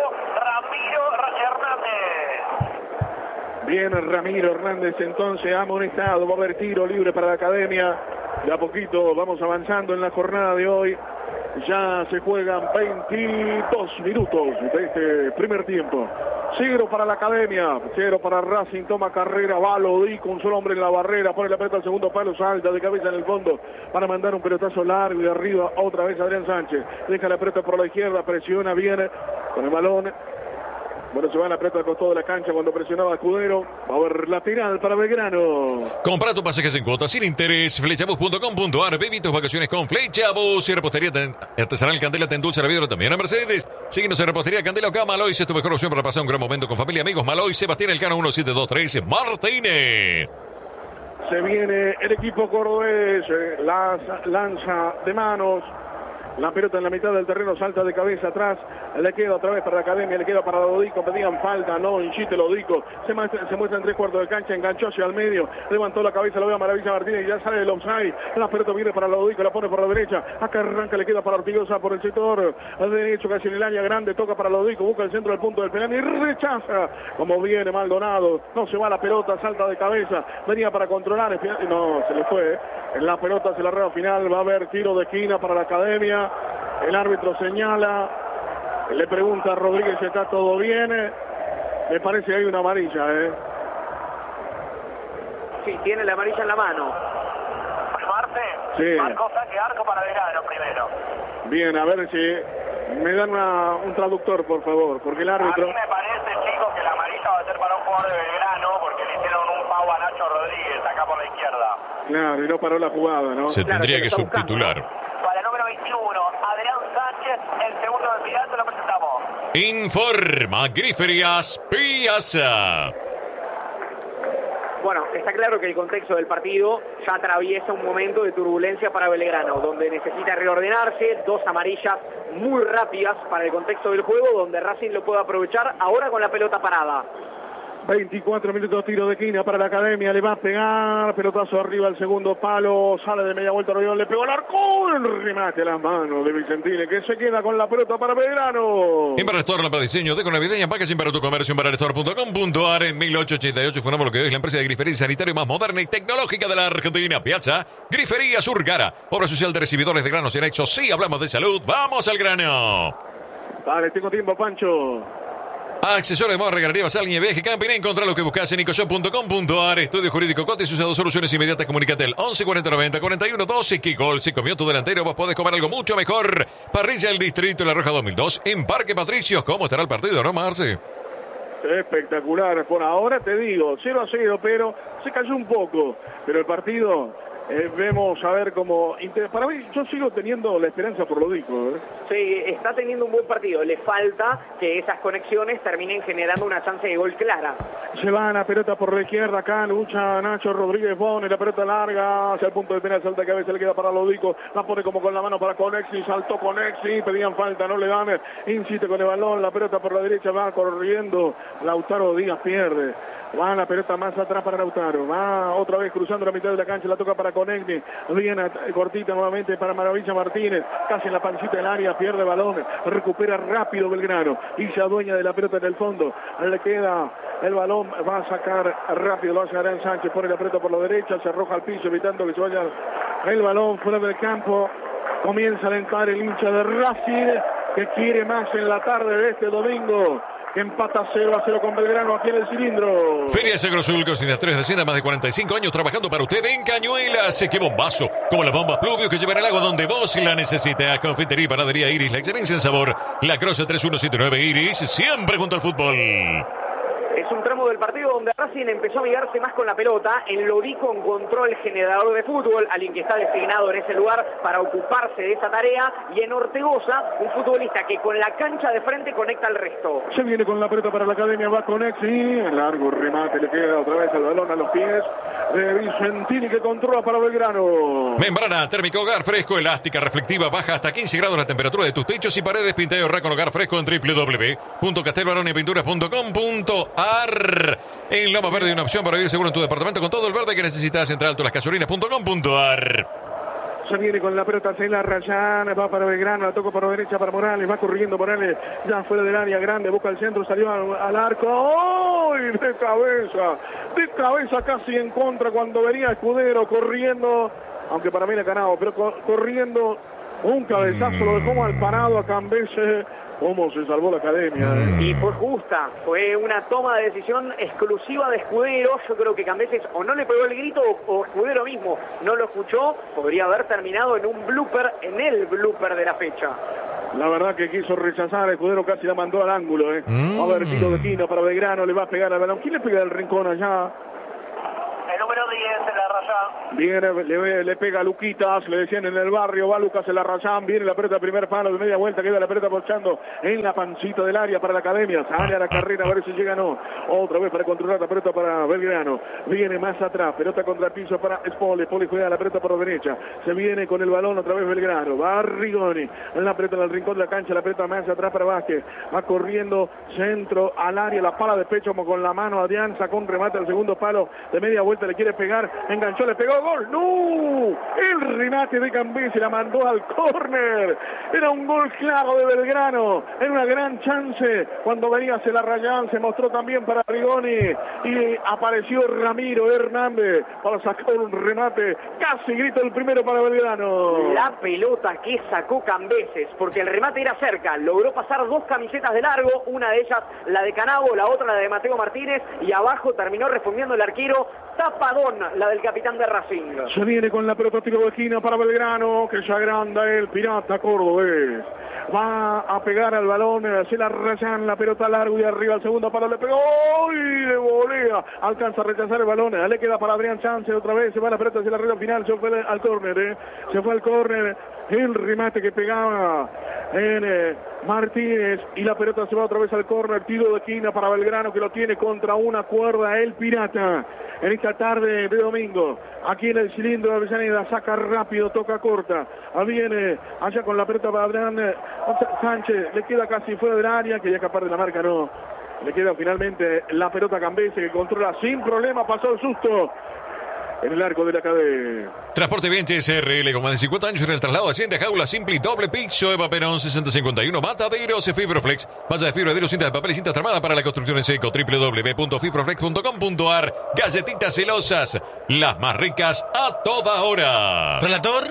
Ramiro Hernández. Bien, Ramiro Hernández entonces amonestado. Va a haber tiro libre para la Academia. De a poquito vamos avanzando en la jornada de hoy. Ya se juegan 22 minutos de este primer tiempo. 0 para la Academia, 0 para Racing. Toma carrera, va Lodico, un solo hombre en la barrera, pone la pelota al segundo palo, salta de cabeza en el fondo para mandar un pelotazo largo y de arriba otra vez Adrián Sánchez. Deja la pelota por la izquierda, presiona bien con el balón. Bueno, se va a la pelota al costado de la cancha cuando presionaba Escudero. Va a haber lateral para Belgrano. Compra tu pasajes en cuotas sin interés. Flechabus.com.ar. Viví tus vacaciones con Flechabus. Y repostería artesanal Candela te endulza la vida también a Mercedes. Síguenos en repostería Candela Ocá. Malois es tu mejor opción para pasar un gran momento con familia y amigos. Malois, Sebastián Elcano 1723 Martínez. Se viene el equipo cordobés. Lanza de manos. La pelota en la mitad del terreno, salta de cabeza atrás, le queda otra vez para la Academia, le queda para Lodico, pedían falta, no, insiste Lodico, se muestra en 3/4 de cancha, enganchó hacia el medio, levantó la cabeza, lo ve a Maravilla Martínez y ya sale del offside, la pelota viene para Lodico, la pone por la derecha, acá arranca, le queda para Ortigosa por el sector derecho, casi en el área grande, toca para Lodico, busca el centro del punto del penal y rechaza, como viene Maldonado, no se va la pelota, salta de cabeza, venía para controlar, no, se le fue, en la pelota se la arreba final, va a haber tiro de esquina para la Academia. El árbitro señala, le pregunta a Rodríguez si está todo bien. Me parece que hay una amarilla. Sí, tiene la amarilla en la mano. Marte, sí. Marcó saque arco para Belgrano primero. Bien, a ver si me dan un traductor, por favor, porque el árbitro... A mí me parece, chicos, que la amarilla va a ser para un jugador de Belgrano, porque le hicieron un pau a Nacho Rodríguez acá por la izquierda. Claro, y no paró la jugada, ¿no? Se Claro, tendría que que está buscando. subtitular. Para el número 21, Adrián Sánchez, el segundo del Pirata, lo presentamos. Informa Griferías Piazza. Bueno, está claro que el contexto del partido ya atraviesa un momento de turbulencia para Belgrano, donde necesita reordenarse, 2 amarillas muy rápidas para el contexto del juego, donde Racing lo puede aprovechar ahora con la pelota parada. 24 minutos, tiro de esquina para la Academia, le va a pegar, pelotazo arriba al segundo palo, sale de media vuelta, Rodríguez le pegó al arco, el remate a las manos de Vicentini, que se queda con la pelota para Belgrano. Embarastor, lámpara de diseño, deco navideña, packaging para tu comercio, embarastor.com.ar. En 1888 fundamos lo que hoy es la empresa de grifería y sanitario más moderna y tecnológica de la Argentina. Piazza, Grifería Surgara, obra social de recibidores de granos y anexos. Sí, hablamos de salud, vamos al grano. Dale, tengo tiempo, Pancho. Accesorios de moda, regalaría basal, viaje, camping. Encontrá lo que buscas en ecoshop.com.ar. Estudio jurídico Cotes, usado soluciones inmediatas. Comunicate al 11 40 90 41 12. Kikol, se comió tu delantero. Vos podés comer algo mucho mejor. Parrilla del Distrito La Roja 2002 en Parque Patricios. ¿Cómo estará el partido, no, Marce? Espectacular, por ahora te digo, 0-0, pero se cayó un poco. Pero el partido, vemos a ver cómo... Para mí, yo sigo teniendo la esperanza por Lodico. Sí, está teniendo un buen partido. Le falta que esas conexiones terminen generando una chance de gol clara. Se va la pelota por la izquierda, acá lucha Nacho Rodríguez, pone la pelota larga hacia el punto de penal, salta de cabeza, le queda para Lodico, la pone como con la mano para Conexi, saltó Conexi, pedían falta, no le dan, insiste con el balón, la pelota por la derecha, va corriendo, Lautaro Díaz pierde. Va la pelota más atrás para Lautaro. Va otra vez cruzando la mitad de la cancha. La toca para Conegni. Viene cortita nuevamente para Maravilla Martínez. Casi en la pancita del área. Pierde balón. Recupera rápido Belgrano. Y se adueña de la pelota en el fondo. Le queda el balón. Va a sacar rápido. Lo hace Adrián Sánchez. Pone la pelota por la derecha. Se arroja al piso evitando que se vaya el balón fuera del campo. Comienza a alentar el hincha de Racing, que quiere más en la tarde de este domingo. que empata 0-0 con Belgrano aquí en el cilindro. Feria Agrosul, cocinas 3 de Hacienda, más de 45 años trabajando para usted en Cañuelas. ¡Qué bombazo! Como la bomba Pluvio que lleva el agua donde vos la necesitas. Confitería y panadería Iris, la excelencia en sabor. La Croce 3179 Iris, siempre junto al fútbol. Es un tramo del partido donde Racing empezó a amigarse más con la pelota. En Lodico encontró el generador de fútbol, alguien que está designado en ese lugar para ocuparse de esa tarea. Y en Ortegoza, un futbolista que con la cancha de frente conecta al resto. Se viene con la pelota para la academia, va con Exi. El largo remate, le queda otra vez el balón a los pies de Vicentini que controla para Belgrano. Membrana térmica hogar fresco, elástica, reflectiva, baja hasta 15 grados la temperatura de tus techos y paredes. Pinta y ahorra con hogar fresco en www.castelbaronipinturas.com.ar. En Loma Verde hay una opción para vivir seguro en tu departamento con todo el verde que necesitas. Entra a altolasgasolinas.com.ar. Se viene con la pelota Cela Rayán, va para Belgrano, la toca para derecha para Morales, va corriendo Morales, ya fuera del área grande, busca el centro, salió al arco. ¡Ay! De cabeza casi en contra cuando venía Escudero corriendo, aunque para mí le ha ganado, pero corriendo, un cabezazo lo dejó mal parado a Cambese. ¿Cómo se salvó la academia? Y fue justa, fue una toma de decisión exclusiva de Escudero. Yo creo que Cambeses o no le pegó el grito o Escudero mismo no lo escuchó. Podría haber terminado en un blooper, en el blooper de la fecha. La verdad que quiso rechazar, Escudero casi la mandó al ángulo. A ver, tiro de esquina para Belgrano, le va a pegar al balón. ¿Quién le pega el rincón allá? El número 10 en la Rayán. Viene, le pega a Luquitas, le decían en el barrio, va Lucas en la Rayán, viene la pelota de primer palo de media vuelta, queda la pelota bochando en la pancita del área para la academia, sale a la carrera a ver si llega o no, otra vez para controlar la pelota para Belgrano, viene más atrás, pelota contra el piso para Spoli juega la pelota por derecha, se viene con el balón otra vez Belgrano, va Rigoni, en la pelota en el rincón de la cancha, la pelota más atrás para Vázquez, va corriendo centro al área, la pala de pecho como con la mano Adrián, sacó un remate al segundo palo de media vuelta, le quiere pegar, enganchó, le pegó, gol, ¡no! El remate de Cambese la mandó al córner, era un gol claro de Belgrano, era una gran chance, cuando venía hacia la Rayán, se mostró también para Rigoni, y apareció Ramiro Hernández, para sacar un remate, casi grita el primero para Belgrano. La pelota que sacó Cambeses, porque el remate era cerca, logró pasar dos camisetas de largo, una de ellas la de Canavo, la otra la de Mateo Martínez, y abajo terminó respondiendo el arquero, tapadón la del capitán de Racing. Se viene con la pelota tiro de esquina para Belgrano, que se agranda el pirata cordobés. Va a pegar al balón, se la Rayán, la pelota largo y arriba al segundo palo, le pegó y le volea, alcanza a rechazar el balón, le queda para Adrián Chance otra vez, se va la pelota hacia la red final, se fue al córner, se fue al córner, el remate que pegaba en Martínez y la pelota se va otra vez al córner, tiro de esquina para Belgrano que lo tiene contra una cuerda el pirata en esta tarde de domingo, aquí en el cilindro de Avellaneda, saca rápido, toca corta, viene allá con la pelota para Adrián Sánchez, le queda casi fuera del área, quería escapar de la marca, no, le queda finalmente la pelota a Cambese que controla sin problema, pasó el susto en el arco de la cadena. Transporte Bien SRL con más de 50 años en el traslado de Hacienda, jaula simple y doble piso, Eva Perón 6051, Mataderos, Fibroflex, malla de fibra de cintas de papel y cintas tramadas para la construcción en seco, www.fibroflex.com.ar. Galletitas celosas, las más ricas a toda hora. ¿Relator?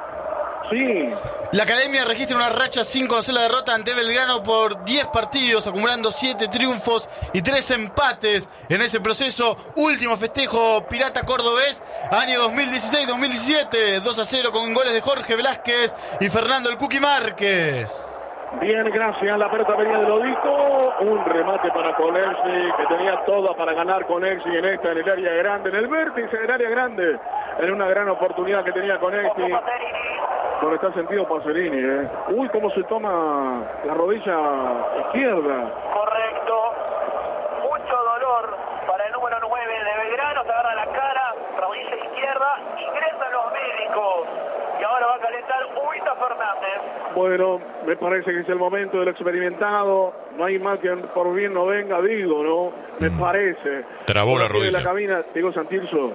Sí. La academia registra una racha sin conocer la derrota ante Belgrano por 10 partidos, acumulando 7 triunfos y 3 empates en ese proceso. Último festejo pirata cordobés, año 2016-2017, 2-0 con goles de Jorge Velázquez y Fernando el Cuqui Márquez. Bien, gracias. La pelota venía de Lodico. Un remate para Conexi, que tenía toda para ganar Conexi en el área grande, en el vértice del área grande. En una gran oportunidad que tenía Conexi. Donde está sentido Pacerini, Uy, cómo se toma la rodilla izquierda. Correcto. Mucho dolor para el número 9 de Belgrano. Se agarra la cara, rodilla izquierda. Ingresan los médicos. Y ahora va a calentar Huita Fernández. Bueno, me parece que es el momento del experimentado. No hay más que por bien no venga, digo, ¿no? Me parece. Trabó la rodilla. En la cabina, digo Santirso,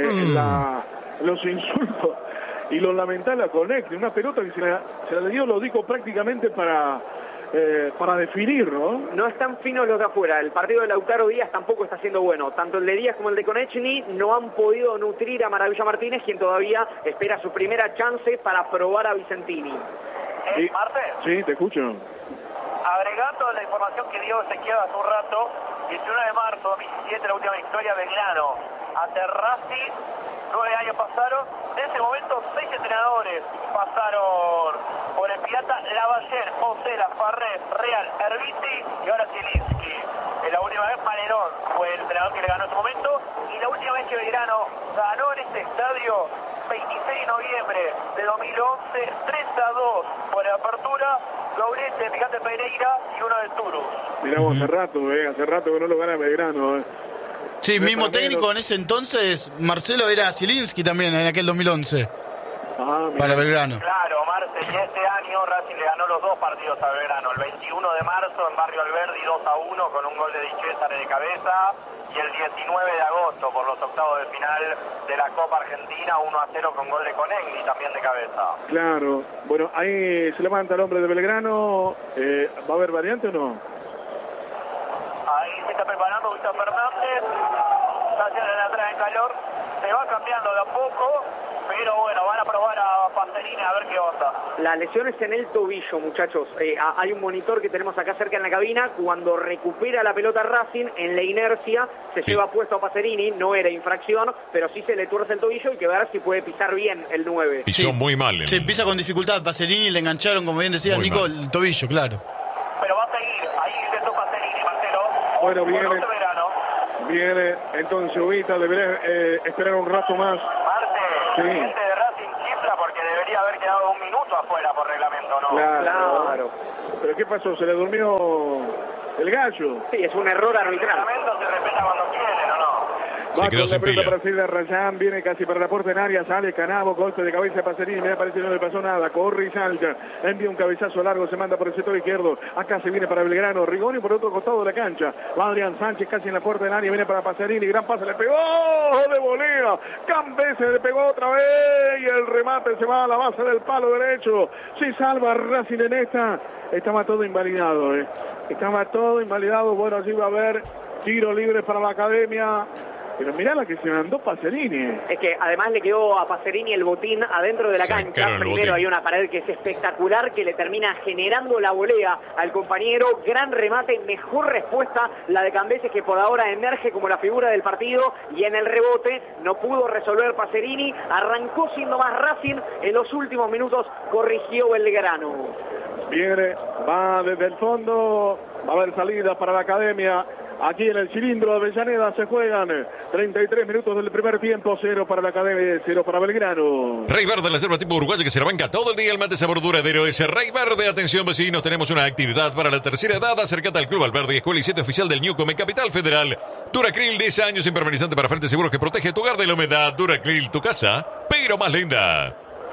los insultos y lo lamentable a Conecte. Una pelota que se la dio, lo dijo prácticamente para definir, ¿no? No están finos los de afuera. El partido de Lautaro Díaz tampoco está siendo bueno. Tanto el de Díaz como el de Konechny no han podido nutrir a Maravilla Martínez, quien todavía espera su primera chance para probar a Vicentini. Sí, Marte. sí, te escucho. A agregando la información que dio Ezequiel hace un rato, 19 de marzo de 2017, la última victoria Belgrano ante Racing, 9 años pasaron, en ese momento 6 entrenadores pasaron por el Pirata: Lavaller, Osela, Farrés, Real, Herbiti y ahora Zielinski. La última vez Malerón fue el entrenador que le ganó en ese momento, y la última vez que Belgrano ganó en este estadio, 26 de noviembre de 2011, 3-2 por la apertura, doblete de Picante Pereira y uno de Turus. Miramos hace rato que no lo gana Belgrano. Sí, mismo técnico en ese entonces, Marcelo, era Zielinski también en aquel 2011. Para Belgrano. Claro, Marce, y este año Racing le ganó los 2 partidos a Belgrano. El 21 de marzo en Barrio Alberdi 2-1 con un gol de Di Cesare de cabeza, y el 19 de agosto por los octavos de final de la Copa Argentina 1-0 con gol de Conegni también de cabeza. Claro, bueno, ahí se levanta el hombre de Belgrano. ¿Va a haber variante o no? Ahí se está preparando Víctor Fernández, está haciendo la entrada en calor, se va cambiando de a poco, pero bueno, van a probar a Pacerini a ver qué onda. La lesión es en el tobillo, muchachos. Hay un monitor que tenemos acá cerca en la cabina. Cuando recupera la pelota Racing, en la inercia se lleva puesto a Pacerini. No era infracción, pero sí se le tuerce el tobillo y que ver si puede pisar bien el 9. Pisó muy mal. Sí, pisa con dificultad. Pacerini le engancharon, como bien decía Nico, el tobillo, claro. Pero va a seguir, ahí intentó Pacerini, Marcelo. Bueno, viene entonces Ubita, debería esperar un rato más. Marte, Sí. gente de Racing chifla porque debería haber quedado un minuto afuera por reglamento, ¿no? Claro. ¿Pero qué pasó? ¿Se le durmió el gallo? Sí, es un error El arbitral. reglamento se respeta cuando quieren, ¿o no? Se Va quedó con sin la pelota pila. para salir de Rayán, viene casi para la puerta en área, sale Canavo, golpe de cabeza de Pacerini, me parece que no le pasó nada, corre y salta, envía un cabezazo largo, se manda por el sector izquierdo, acá se viene para Belgrano, Rigoni por otro costado de la cancha, va Adrián Sánchez casi en la puerta en área, viene para Pacerini, gran pase, le pegó de volea, Cambese le pegó otra vez y el remate se va a la base del palo derecho, se salva Racing en esta, estaba todo invalidado, estaba todo invalidado, bueno, allí va a haber tiro libre para la Academia. Pero mirá la que se mandó Pacerini. Es que además le quedó a Pacerini el botín adentro de la Sacaron cancha. el Primero botín. hay una pared que es espectacular, que le termina generando la volea al compañero. Gran remate, mejor respuesta la de Cambeses, que por ahora emerge como la figura del partido. Y en el rebote no pudo resolver Pacerini. Arrancó siendo más Racing. En los últimos minutos corrigió Belgrano. Viene, va desde el fondo, va a haber salida para la Academia. Aquí en el cilindro de Avellaneda se juegan 33 minutos del primer tiempo, 0 para la Academia, 0 para Belgrano. Rey Verde, la selva tipo uruguaya que se la banca todo el día. El mate sabor duradero es Rey Verde. Atención vecinos, tenemos una actividad para la tercera edad. Acércate al Club Alberdi, escuela y sitio oficial del Newcom en Capital Federal. Duracril, 10 años impermeabilizante para frente seguro que protege tu hogar de la humedad. Duracril, tu casa, pero más linda.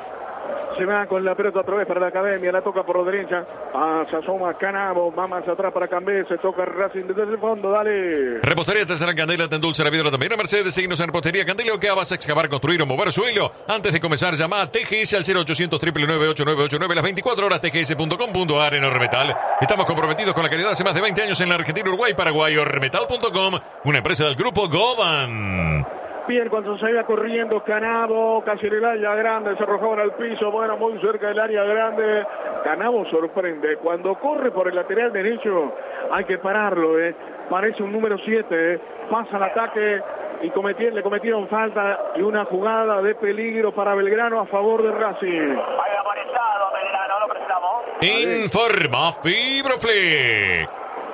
Se va con la pelota otra vez para la Academia, la toca por la derecha, se asoma Canavo, va más atrás para Cambese, toca Racing desde el fondo, dale. Repostería Tercera Candela, te endulza la vidrio también a Mercedes. Seguinos en Repostería Candela. ¿O qué vas a excavar, construir o mover suelo? Antes de comenzar, llama a TGS al 0800 999 las 24 horas, tgs.com.ar en Ormetal. Estamos comprometidos con la calidad hace más de 20 años en la Argentina, Uruguay, Paraguay. Ormetal.com, una empresa del grupo Goban. Bien, cuando se iba corriendo Canavo, casi en el área grande, se arrojaban al piso, bueno, muy cerca del área grande. Canavo sorprende, cuando corre por el lateral derecho hay que pararlo, parece un número 7, pasa el ataque y le cometieron falta y una jugada de peligro para Belgrano a favor de Racing. Ahí amonestado Belgrano, lo presentamos. Informa Fibroflex.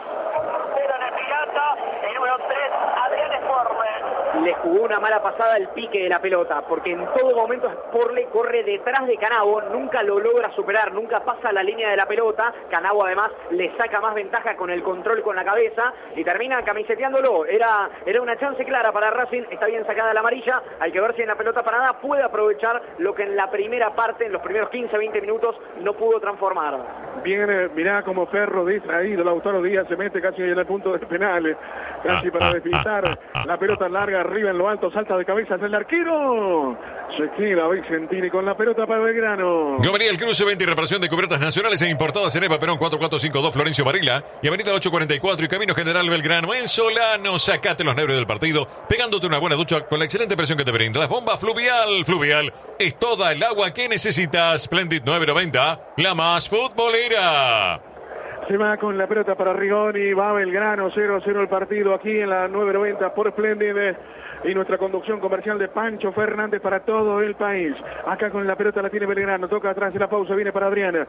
Pero en el Pirata, el número 3, Adrián Esporme. Le jugó una mala pasada el pique de la pelota, porque en todo momento Sporle corre detrás de Canavo, nunca lo logra superar, nunca pasa la línea de la pelota. Canavo además le saca más ventaja con el control con la cabeza y termina camiseteándolo. Era una chance clara para Racing, está bien sacada la amarilla, hay que ver si en la pelota parada puede aprovechar lo que en la primera parte, en los primeros 15-20 minutos, no pudo transformar. Viene, mirá como Ferro distraído, Lautaro Díaz se mete casi en el punto de penales, casi para despistar, la pelota larga arriba en lo alto, salta de cabeza del arquero, se queda Vicentini con la pelota para Belgrano. Gomería El Cruce, venta y reparación de cubiertas nacionales e importadas en Eva Perón 4452 Florencio Varela y Avenida 844 y Camino General Belgrano en Solano. Sacate los nervios del partido pegándote una buena ducha con la excelente presión que te brinda la bomba Fluvial. Fluvial es toda el agua que necesitas. Splendid 990, la más futbolera. Se va con la pelota para Rigoni, va Belgrano, 0-0 el partido aquí en la 990 por Splendid. Y nuestra conducción comercial de Pancho Fernández para todo el país. Acá con la pelota la tiene Belgrano, toca atrás de la pausa, viene para Adriana.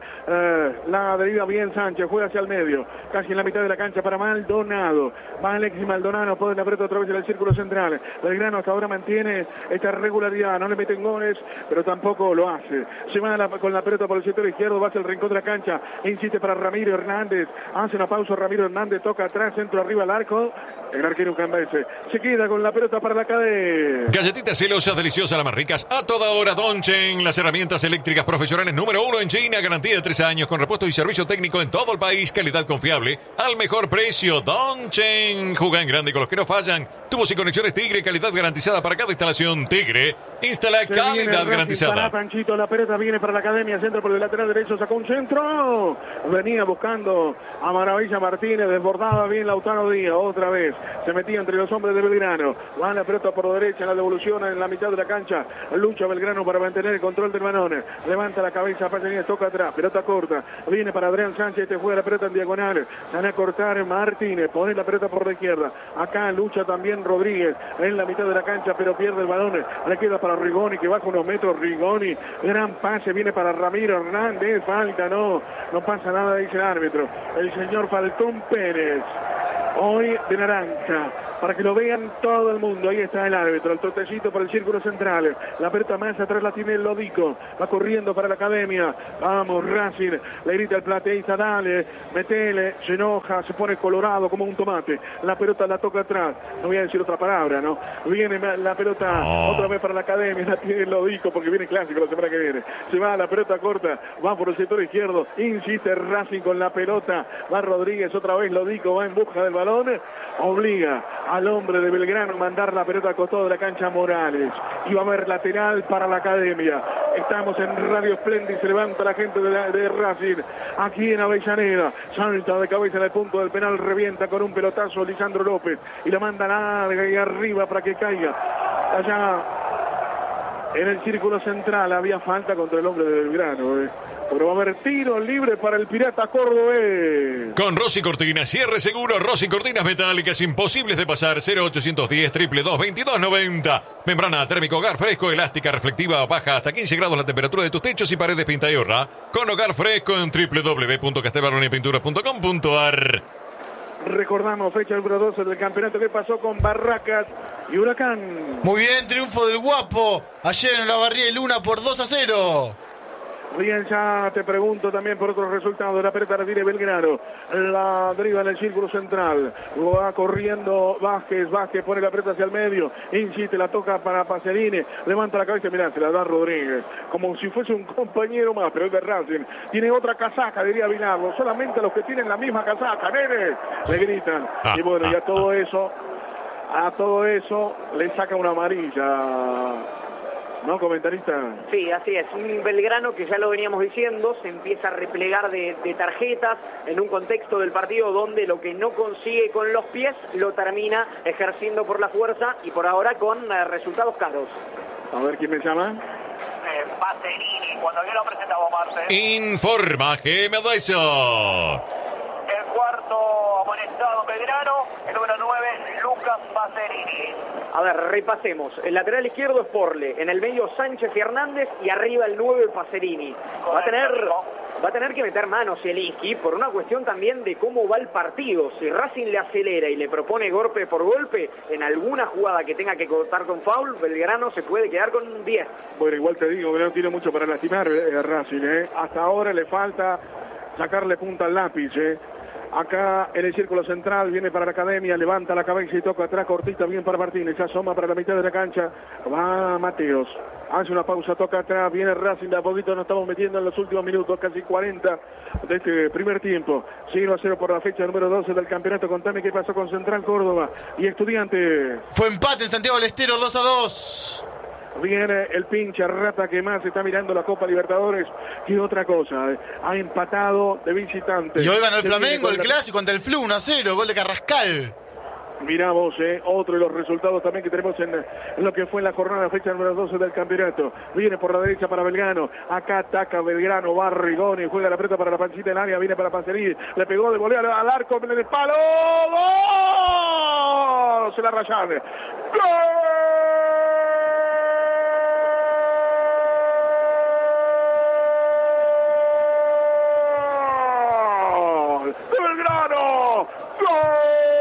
La deriva bien Sánchez, juega hacia el medio, casi en la mitad de la cancha para Maldonado. Va Alexis Maldonado, pone la pelota otra vez en el círculo central. Belgrano hasta ahora mantiene esta regularidad, no le meten goles, pero tampoco lo hace. Se va con la pelota por el sector izquierdo, va hacia el rincón de la cancha, insiste para Ramiro Hernández, hace una pausa Ramiro Hernández, toca atrás, centro arriba al arco. El arquero Cambese se queda con la pelota para la cadena. Galletitas celosas, deliciosas, las más ricas, a toda hora. Donchen, las herramientas eléctricas profesionales número 1 en China, garantía de 3 años, con repuesto y servicio técnico en todo el país, calidad confiable, al mejor precio. Donchen, juega en grande con los que no fallan. Tubos y conexiones Tigre, calidad garantizada para cada instalación. Tigre, instala calidad garantizada. Para Panchito, la pelota viene para la academia, centro por el lateral derecho, sacó un centro. Venía buscando a Maravilla Martínez, desbordaba bien Lautaro Díaz, otra vez. Se metía entre los hombres de Belgrano. Va la pelota por derecha, la devolución en la mitad de la cancha. Lucha Belgrano para mantener el control del balón. Levanta la cabeza, Paganini toca atrás, pelota corta. Viene para Adrián Sánchez, te juega la pelota en diagonal. Van a cortar Martínez, pone la pelota por la izquierda. Acá lucha también Rodríguez en la mitad de la cancha, pero pierde el balón. Le queda para Rigoni, que baja unos metros. Rigoni, gran pase, viene para Ramiro Hernández. Falta, no pasa nada, dice el árbitro. El señor Falcón Pérez. Hoy de naranja, para que lo vean todo el mundo. Ahí está el árbitro, el trotecito por el círculo central. La pelota más atrás la tiene el Lodico. Va corriendo para la academia. Vamos, Racing. Le grita el plateísta, dale, metele. Se enoja, se pone colorado como un tomate. La pelota la toca atrás. No voy a decir otra palabra, ¿no? Viene la pelota otra vez para la academia. La tiene el Lodico porque viene clásico la semana que viene. Se va la pelota corta. Va por el sector izquierdo. Insiste Racing con la pelota. Va Rodríguez otra vez. Lodico va en busca del balón. Obliga al hombre de Belgrano a mandar la pelota al costado de la cancha Morales. Y va a haber lateral para la academia. Estamos en Radio Splendid, se levanta la gente de Racing aquí en Avellaneda. Salta de cabeza en el punto del penal, revienta con un pelotazo Lisandro López y la manda larga y arriba para que caiga. Allá en el círculo central había falta contra el hombre de Belgrano. Pero va a haber tiro libre para el Pirata cordobés. Con Rossi Cortinas, cierre seguro, Rossi Cortinas metálicas imposibles de pasar, 0810 222 2290. Membrana térmica, hogar fresco, elástica, reflectiva, baja hasta 15 grados la temperatura de tus techos y paredes pinta y ahorra. Con hogar fresco en www.castelbaroniapinturas.com.ar. Recordamos, fecha número 12 del campeonato. ¿Qué pasó con Barracas y Huracán? Muy bien, triunfo del Guapo. Ayer en la Barría y Luna por 2-0. Bien, ya te pregunto también por otros resultados. La pelota la tiene Belgrano. La deriva en el círculo central. Va corriendo Vázquez pone la pelota hacia el medio. Insiste, la toca para Pacerini. Levanta la cabeza, mirá, se la da Rodríguez. Como si fuese un compañero más, pero es de Racing. Tiene otra casaca, diría Bilardo. Solamente los que tienen la misma casaca, nene, le gritan. Y bueno, y a todo eso le saca una amarilla. ¿No, comentarista? Sí, así es. Un Belgrano que ya lo veníamos diciendo, se empieza a replegar de tarjetas en un contexto del partido donde lo que no consigue con los pies lo termina ejerciendo por la fuerza y por ahora con resultados caros. A ver, ¿quién me llama? Pacerini, cuando yo lo presentaba Marce. Informa que me da eso. El cuarto amonestado Belgrano, el número 9, Lucas Pacerini. A ver, repasemos. El lateral izquierdo es Porle, en el medio Sánchez y Hernández y arriba el 9 Pacerini. Va a tener que meter mano Zielinski por una cuestión también de cómo va el partido. Si Racing le acelera y le propone golpe por golpe, en alguna jugada que tenga que cortar con foul, Belgrano se puede quedar con 10. Bueno, igual te digo, Belgrano tiene mucho para lastimar a Racing. Hasta ahora le falta sacarle punta al lápiz. Acá en el círculo central viene para la academia, levanta la cabeza y toca atrás, cortita bien para Martínez, se asoma para la mitad de la cancha, va Mateos, hace una pausa, toca atrás, viene Racing, de a poquito nos estamos metiendo en los últimos minutos, casi 40 de este primer tiempo. 0-0 por la fecha número 12 del campeonato. Contame qué pasó con Central Córdoba y Estudiantes. Fue empate en Santiago del Estero, 2-2. Viene el pinche rata que más está mirando la Copa Libertadores que otra cosa. Ha empatado de visitante. Y hoy ganó el Flamengo, el clásico ante el Flu, 1-0, gol de Carrascal. Miramos otro de los resultados también que tenemos en lo que fue la jornada fecha número 12 del campeonato. Viene por la derecha para Belgrano. Acá ataca Belgrano, Barrigoni, juega la pelota para la pancita del área, viene para Panzerí, le pegó de volea al arco, en el palo. ¡Gol! Se la rayan. ¡Gol! ¡De Belgrano! ¡Gol!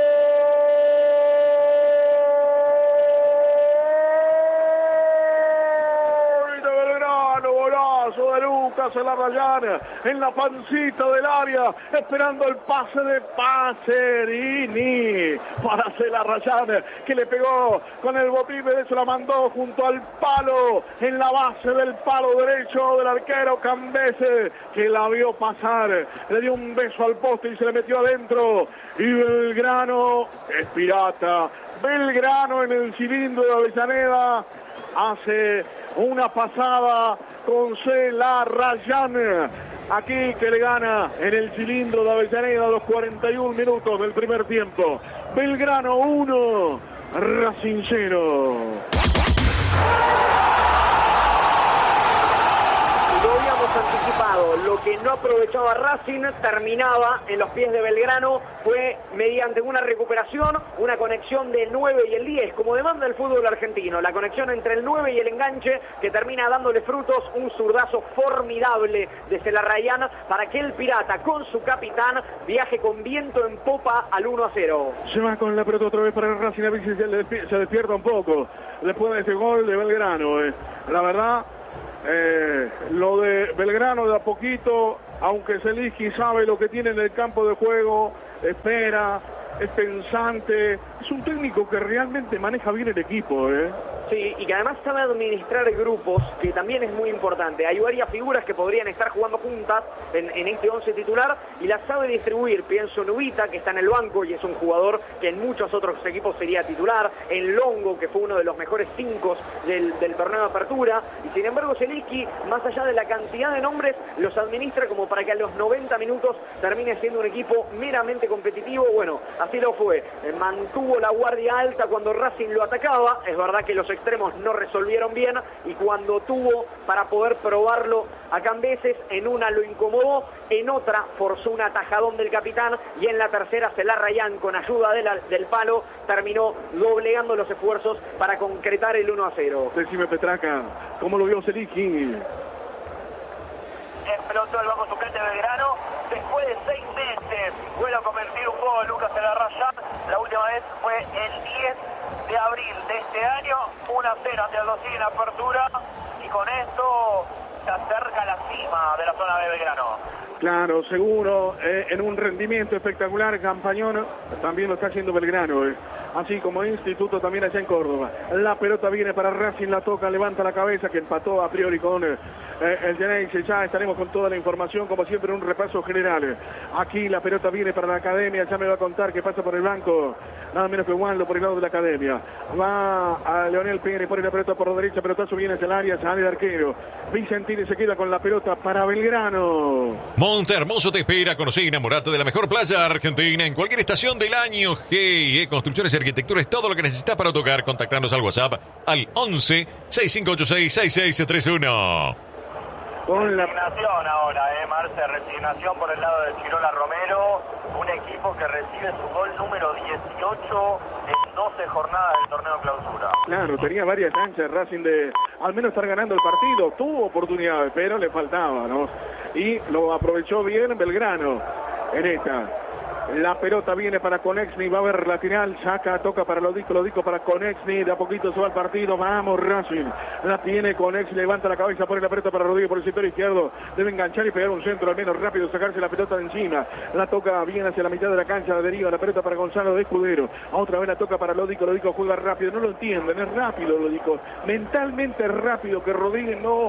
De Lucas Celarrayán en la pancita del área, esperando el pase de Pacerini para Celarrayán, que le pegó con el botín derecho, la mandó junto al palo, en la base del palo derecho del arquero Cambese, que la vio pasar, le dio un beso al poste y se le metió adentro. Y Belgrano es pirata. Belgrano en el cilindro de Avellaneda hace una pasada con Celarrayán. Aquí que le gana en el cilindro de Avellaneda a los 41 minutos del primer tiempo. Belgrano 1, Racing 0. Lo habíamos anticipado, lo que no aprovechaba Racing terminaba en los pies de Belgrano, fue mediante una recuperación, una conexión del 9 y el 10, como demanda el fútbol argentino, la conexión entre el 9 y el enganche que termina dándole frutos, un zurdazo formidable de Celarrayán para que el Pirata con su capitán viaje con viento en popa al 1-0. Se va con la pelota otra vez para el Racing, a ver si se despierta un poco después de ese gol de Belgrano. La verdad, lo de Belgrano de a poquito, aunque Zeliski sabe lo que tiene en el campo de juego, espera, es pensante, es un técnico que realmente maneja bien el equipo. Sí, y que además sabe administrar grupos, que también es muy importante. Hay varias figuras que podrían estar jugando juntas en este 11 titular y las sabe distribuir. Pienso en Ubita, que está en el banco y es un jugador que en muchos otros equipos sería titular. En Longo, que fue uno de los mejores 5 del torneo de apertura. Y sin embargo, Zeliski, más allá de la cantidad de nombres, los administra como para que a los 90 minutos termine siendo un equipo meramente competitivo. Bueno, así lo fue. Mantuvo la guardia alta cuando Racing lo atacaba. Es verdad que los extremos no resolvieron bien y cuando tuvo para poder probarlo a Cambeses, en una lo incomodó, en otra forzó un atajadón del capitán y en la tercera Celarrayán, con ayuda del palo, terminó doblegando los esfuerzos para concretar el 1-0. Decime, Petraca, ¿cómo lo vio Zeliski? Explotó el bajo suplente de Belgrano. Después de 6 meses vuelve a convertir un gol Lucas Celarrayán. La última vez fue el 10 de abril de este año. 1-0 ante el Aldosivi en apertura. Y con esto se acerca a la cima de la zona de Belgrano. Claro, seguro, en un rendimiento espectacular, campañón, también lo está haciendo Belgrano, así como Instituto también allá en Córdoba. La pelota viene para Racing, la toca, levanta la cabeza, que empató a priori con el Geneise. Ya estaremos con toda la información, como siempre, en un repaso general. Aquí la pelota viene para la Academia, ya me va a contar que pasa por el banco, nada menos que Waldo por el lado de la Academia. Va a Leonel Pérez, pone la pelota por la derecha, pelotazo viene hacia el área, sale el arquero. Vicentini se queda con la pelota para Belgrano. Monte Hermoso te espera. Conoce y enamorate de la mejor playa argentina en cualquier estación del año. GIE Construcciones y Arquitectura es todo lo que necesitas para tocar. Contactarnos al WhatsApp al 11 6586 6631. Con la resignación ahora, Marce, resignación por el lado de Chirola Romero, un equipo que recibe su gol número 18 en 12 jornadas del torneo clausura. Claro, tenía varias chances Racing de al menos estar ganando el partido, tuvo oportunidades, pero le faltaba, ¿no? Y lo aprovechó bien Belgrano en esta. La pelota viene para Konechny, va a ver lateral, saca, toca para Lodico para Konechny, de a poquito se va el partido, vamos Racing, la tiene Konechny, levanta la cabeza, pone la pelota para Rodríguez por el sector izquierdo, debe enganchar y pegar un centro al menos rápido, sacarse la pelota de encima, la toca bien hacia la mitad de la cancha, la deriva, la pelota para Gonzalo de Escudero, otra vez la toca para Lodico juega rápido, no lo entienden, es rápido Lodico, mentalmente rápido, que Rodríguez no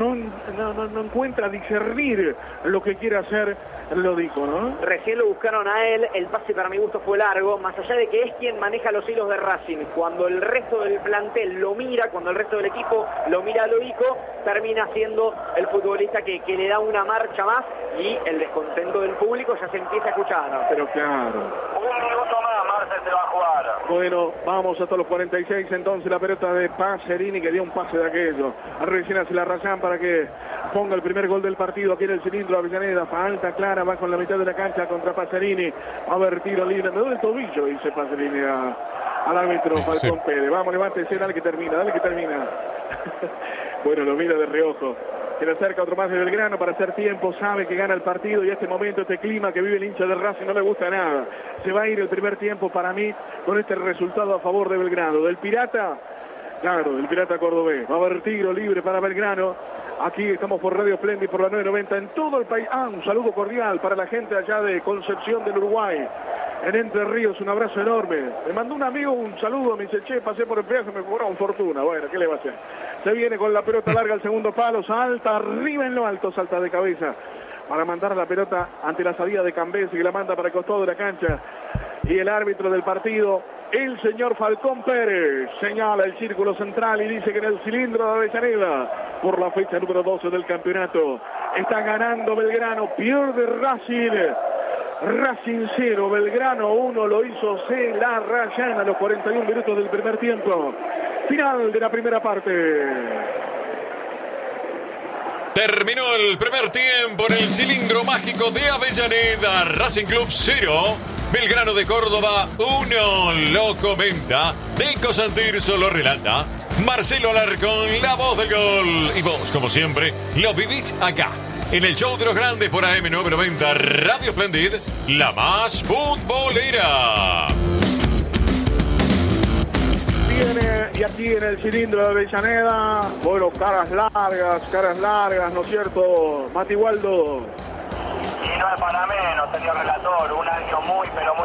encuentra discernir lo que quiere hacer Lodico, ¿no? Recién lo buscaron a él, el pase para mi gusto fue largo, más allá de que es quien maneja los hilos de Racing. Cuando el resto del plantel lo mira, cuando el resto del equipo lo mira a Lodico, termina siendo el futbolista que le da una marcha más y el descontento del público ya se empieza a escuchar. Pero claro. Un minuto más, Marce, se va a jugar. Bueno, vamos hasta los 46, entonces la pelota de Pacerini, que dio un pase de aquello. Recién hace la Razán para que ponga el primer gol del partido aquí en el cilindro. Avellaneda, falta clara, va con la mitad de la cancha contra Pacerini. Va a haber tiro libre, me duele el tobillo, dice Pacerini al árbitro Falcón Pérez. Vamos, levántese, dale que termina. Bueno, lo mira de reojo. Se le acerca otro más de Belgrano para hacer tiempo, sabe que gana el partido y este momento, este clima que vive el hincha de Racing no le gusta nada. Se va a ir el primer tiempo para mí con este resultado a favor de Belgrano. Del Pirata, claro, del Pirata cordobés. Va a haber tiro libre para Belgrano. Aquí estamos por Radio Splendid, por la 990 en todo el país. Un saludo cordial para la gente allá de Concepción del Uruguay, en Entre Ríos, un abrazo enorme. Me mandó un amigo un saludo, me dice, che, pasé por el peaje, me cobraron fortuna. Bueno, ¿qué le va a hacer? Se viene con la pelota larga al segundo palo, salta arriba en lo alto, salta de cabeza para mandar la pelota ante la salida de Cambesi, que la manda para el costado de la cancha. Y el árbitro del partido, el señor Falcón Pérez, señala el círculo central y dice que en el cilindro de Avellaneda, por la fecha número 12 del campeonato, está ganando Belgrano, pierde Racing 0, Belgrano 1, lo hizo La Rayana a los 41 minutos del primer tiempo. Final de la primera parte. Terminó el primer tiempo en el cilindro mágico de Avellaneda. Racing Club 0, Belgrano de Córdoba 1. Lo comenta Nico Santirso, lo relata Marcelo Alarcón, la voz del gol. Y vos, como siempre, lo vivís acá, en el show de los grandes por AM990 Radio Splendid, la más futbolera. Viene y aquí en el cilindro de Avellaneda, bueno, caras largas, ¿no es cierto, Mati Waldo? Y no es para menos, señor relator, un año muy, pero muy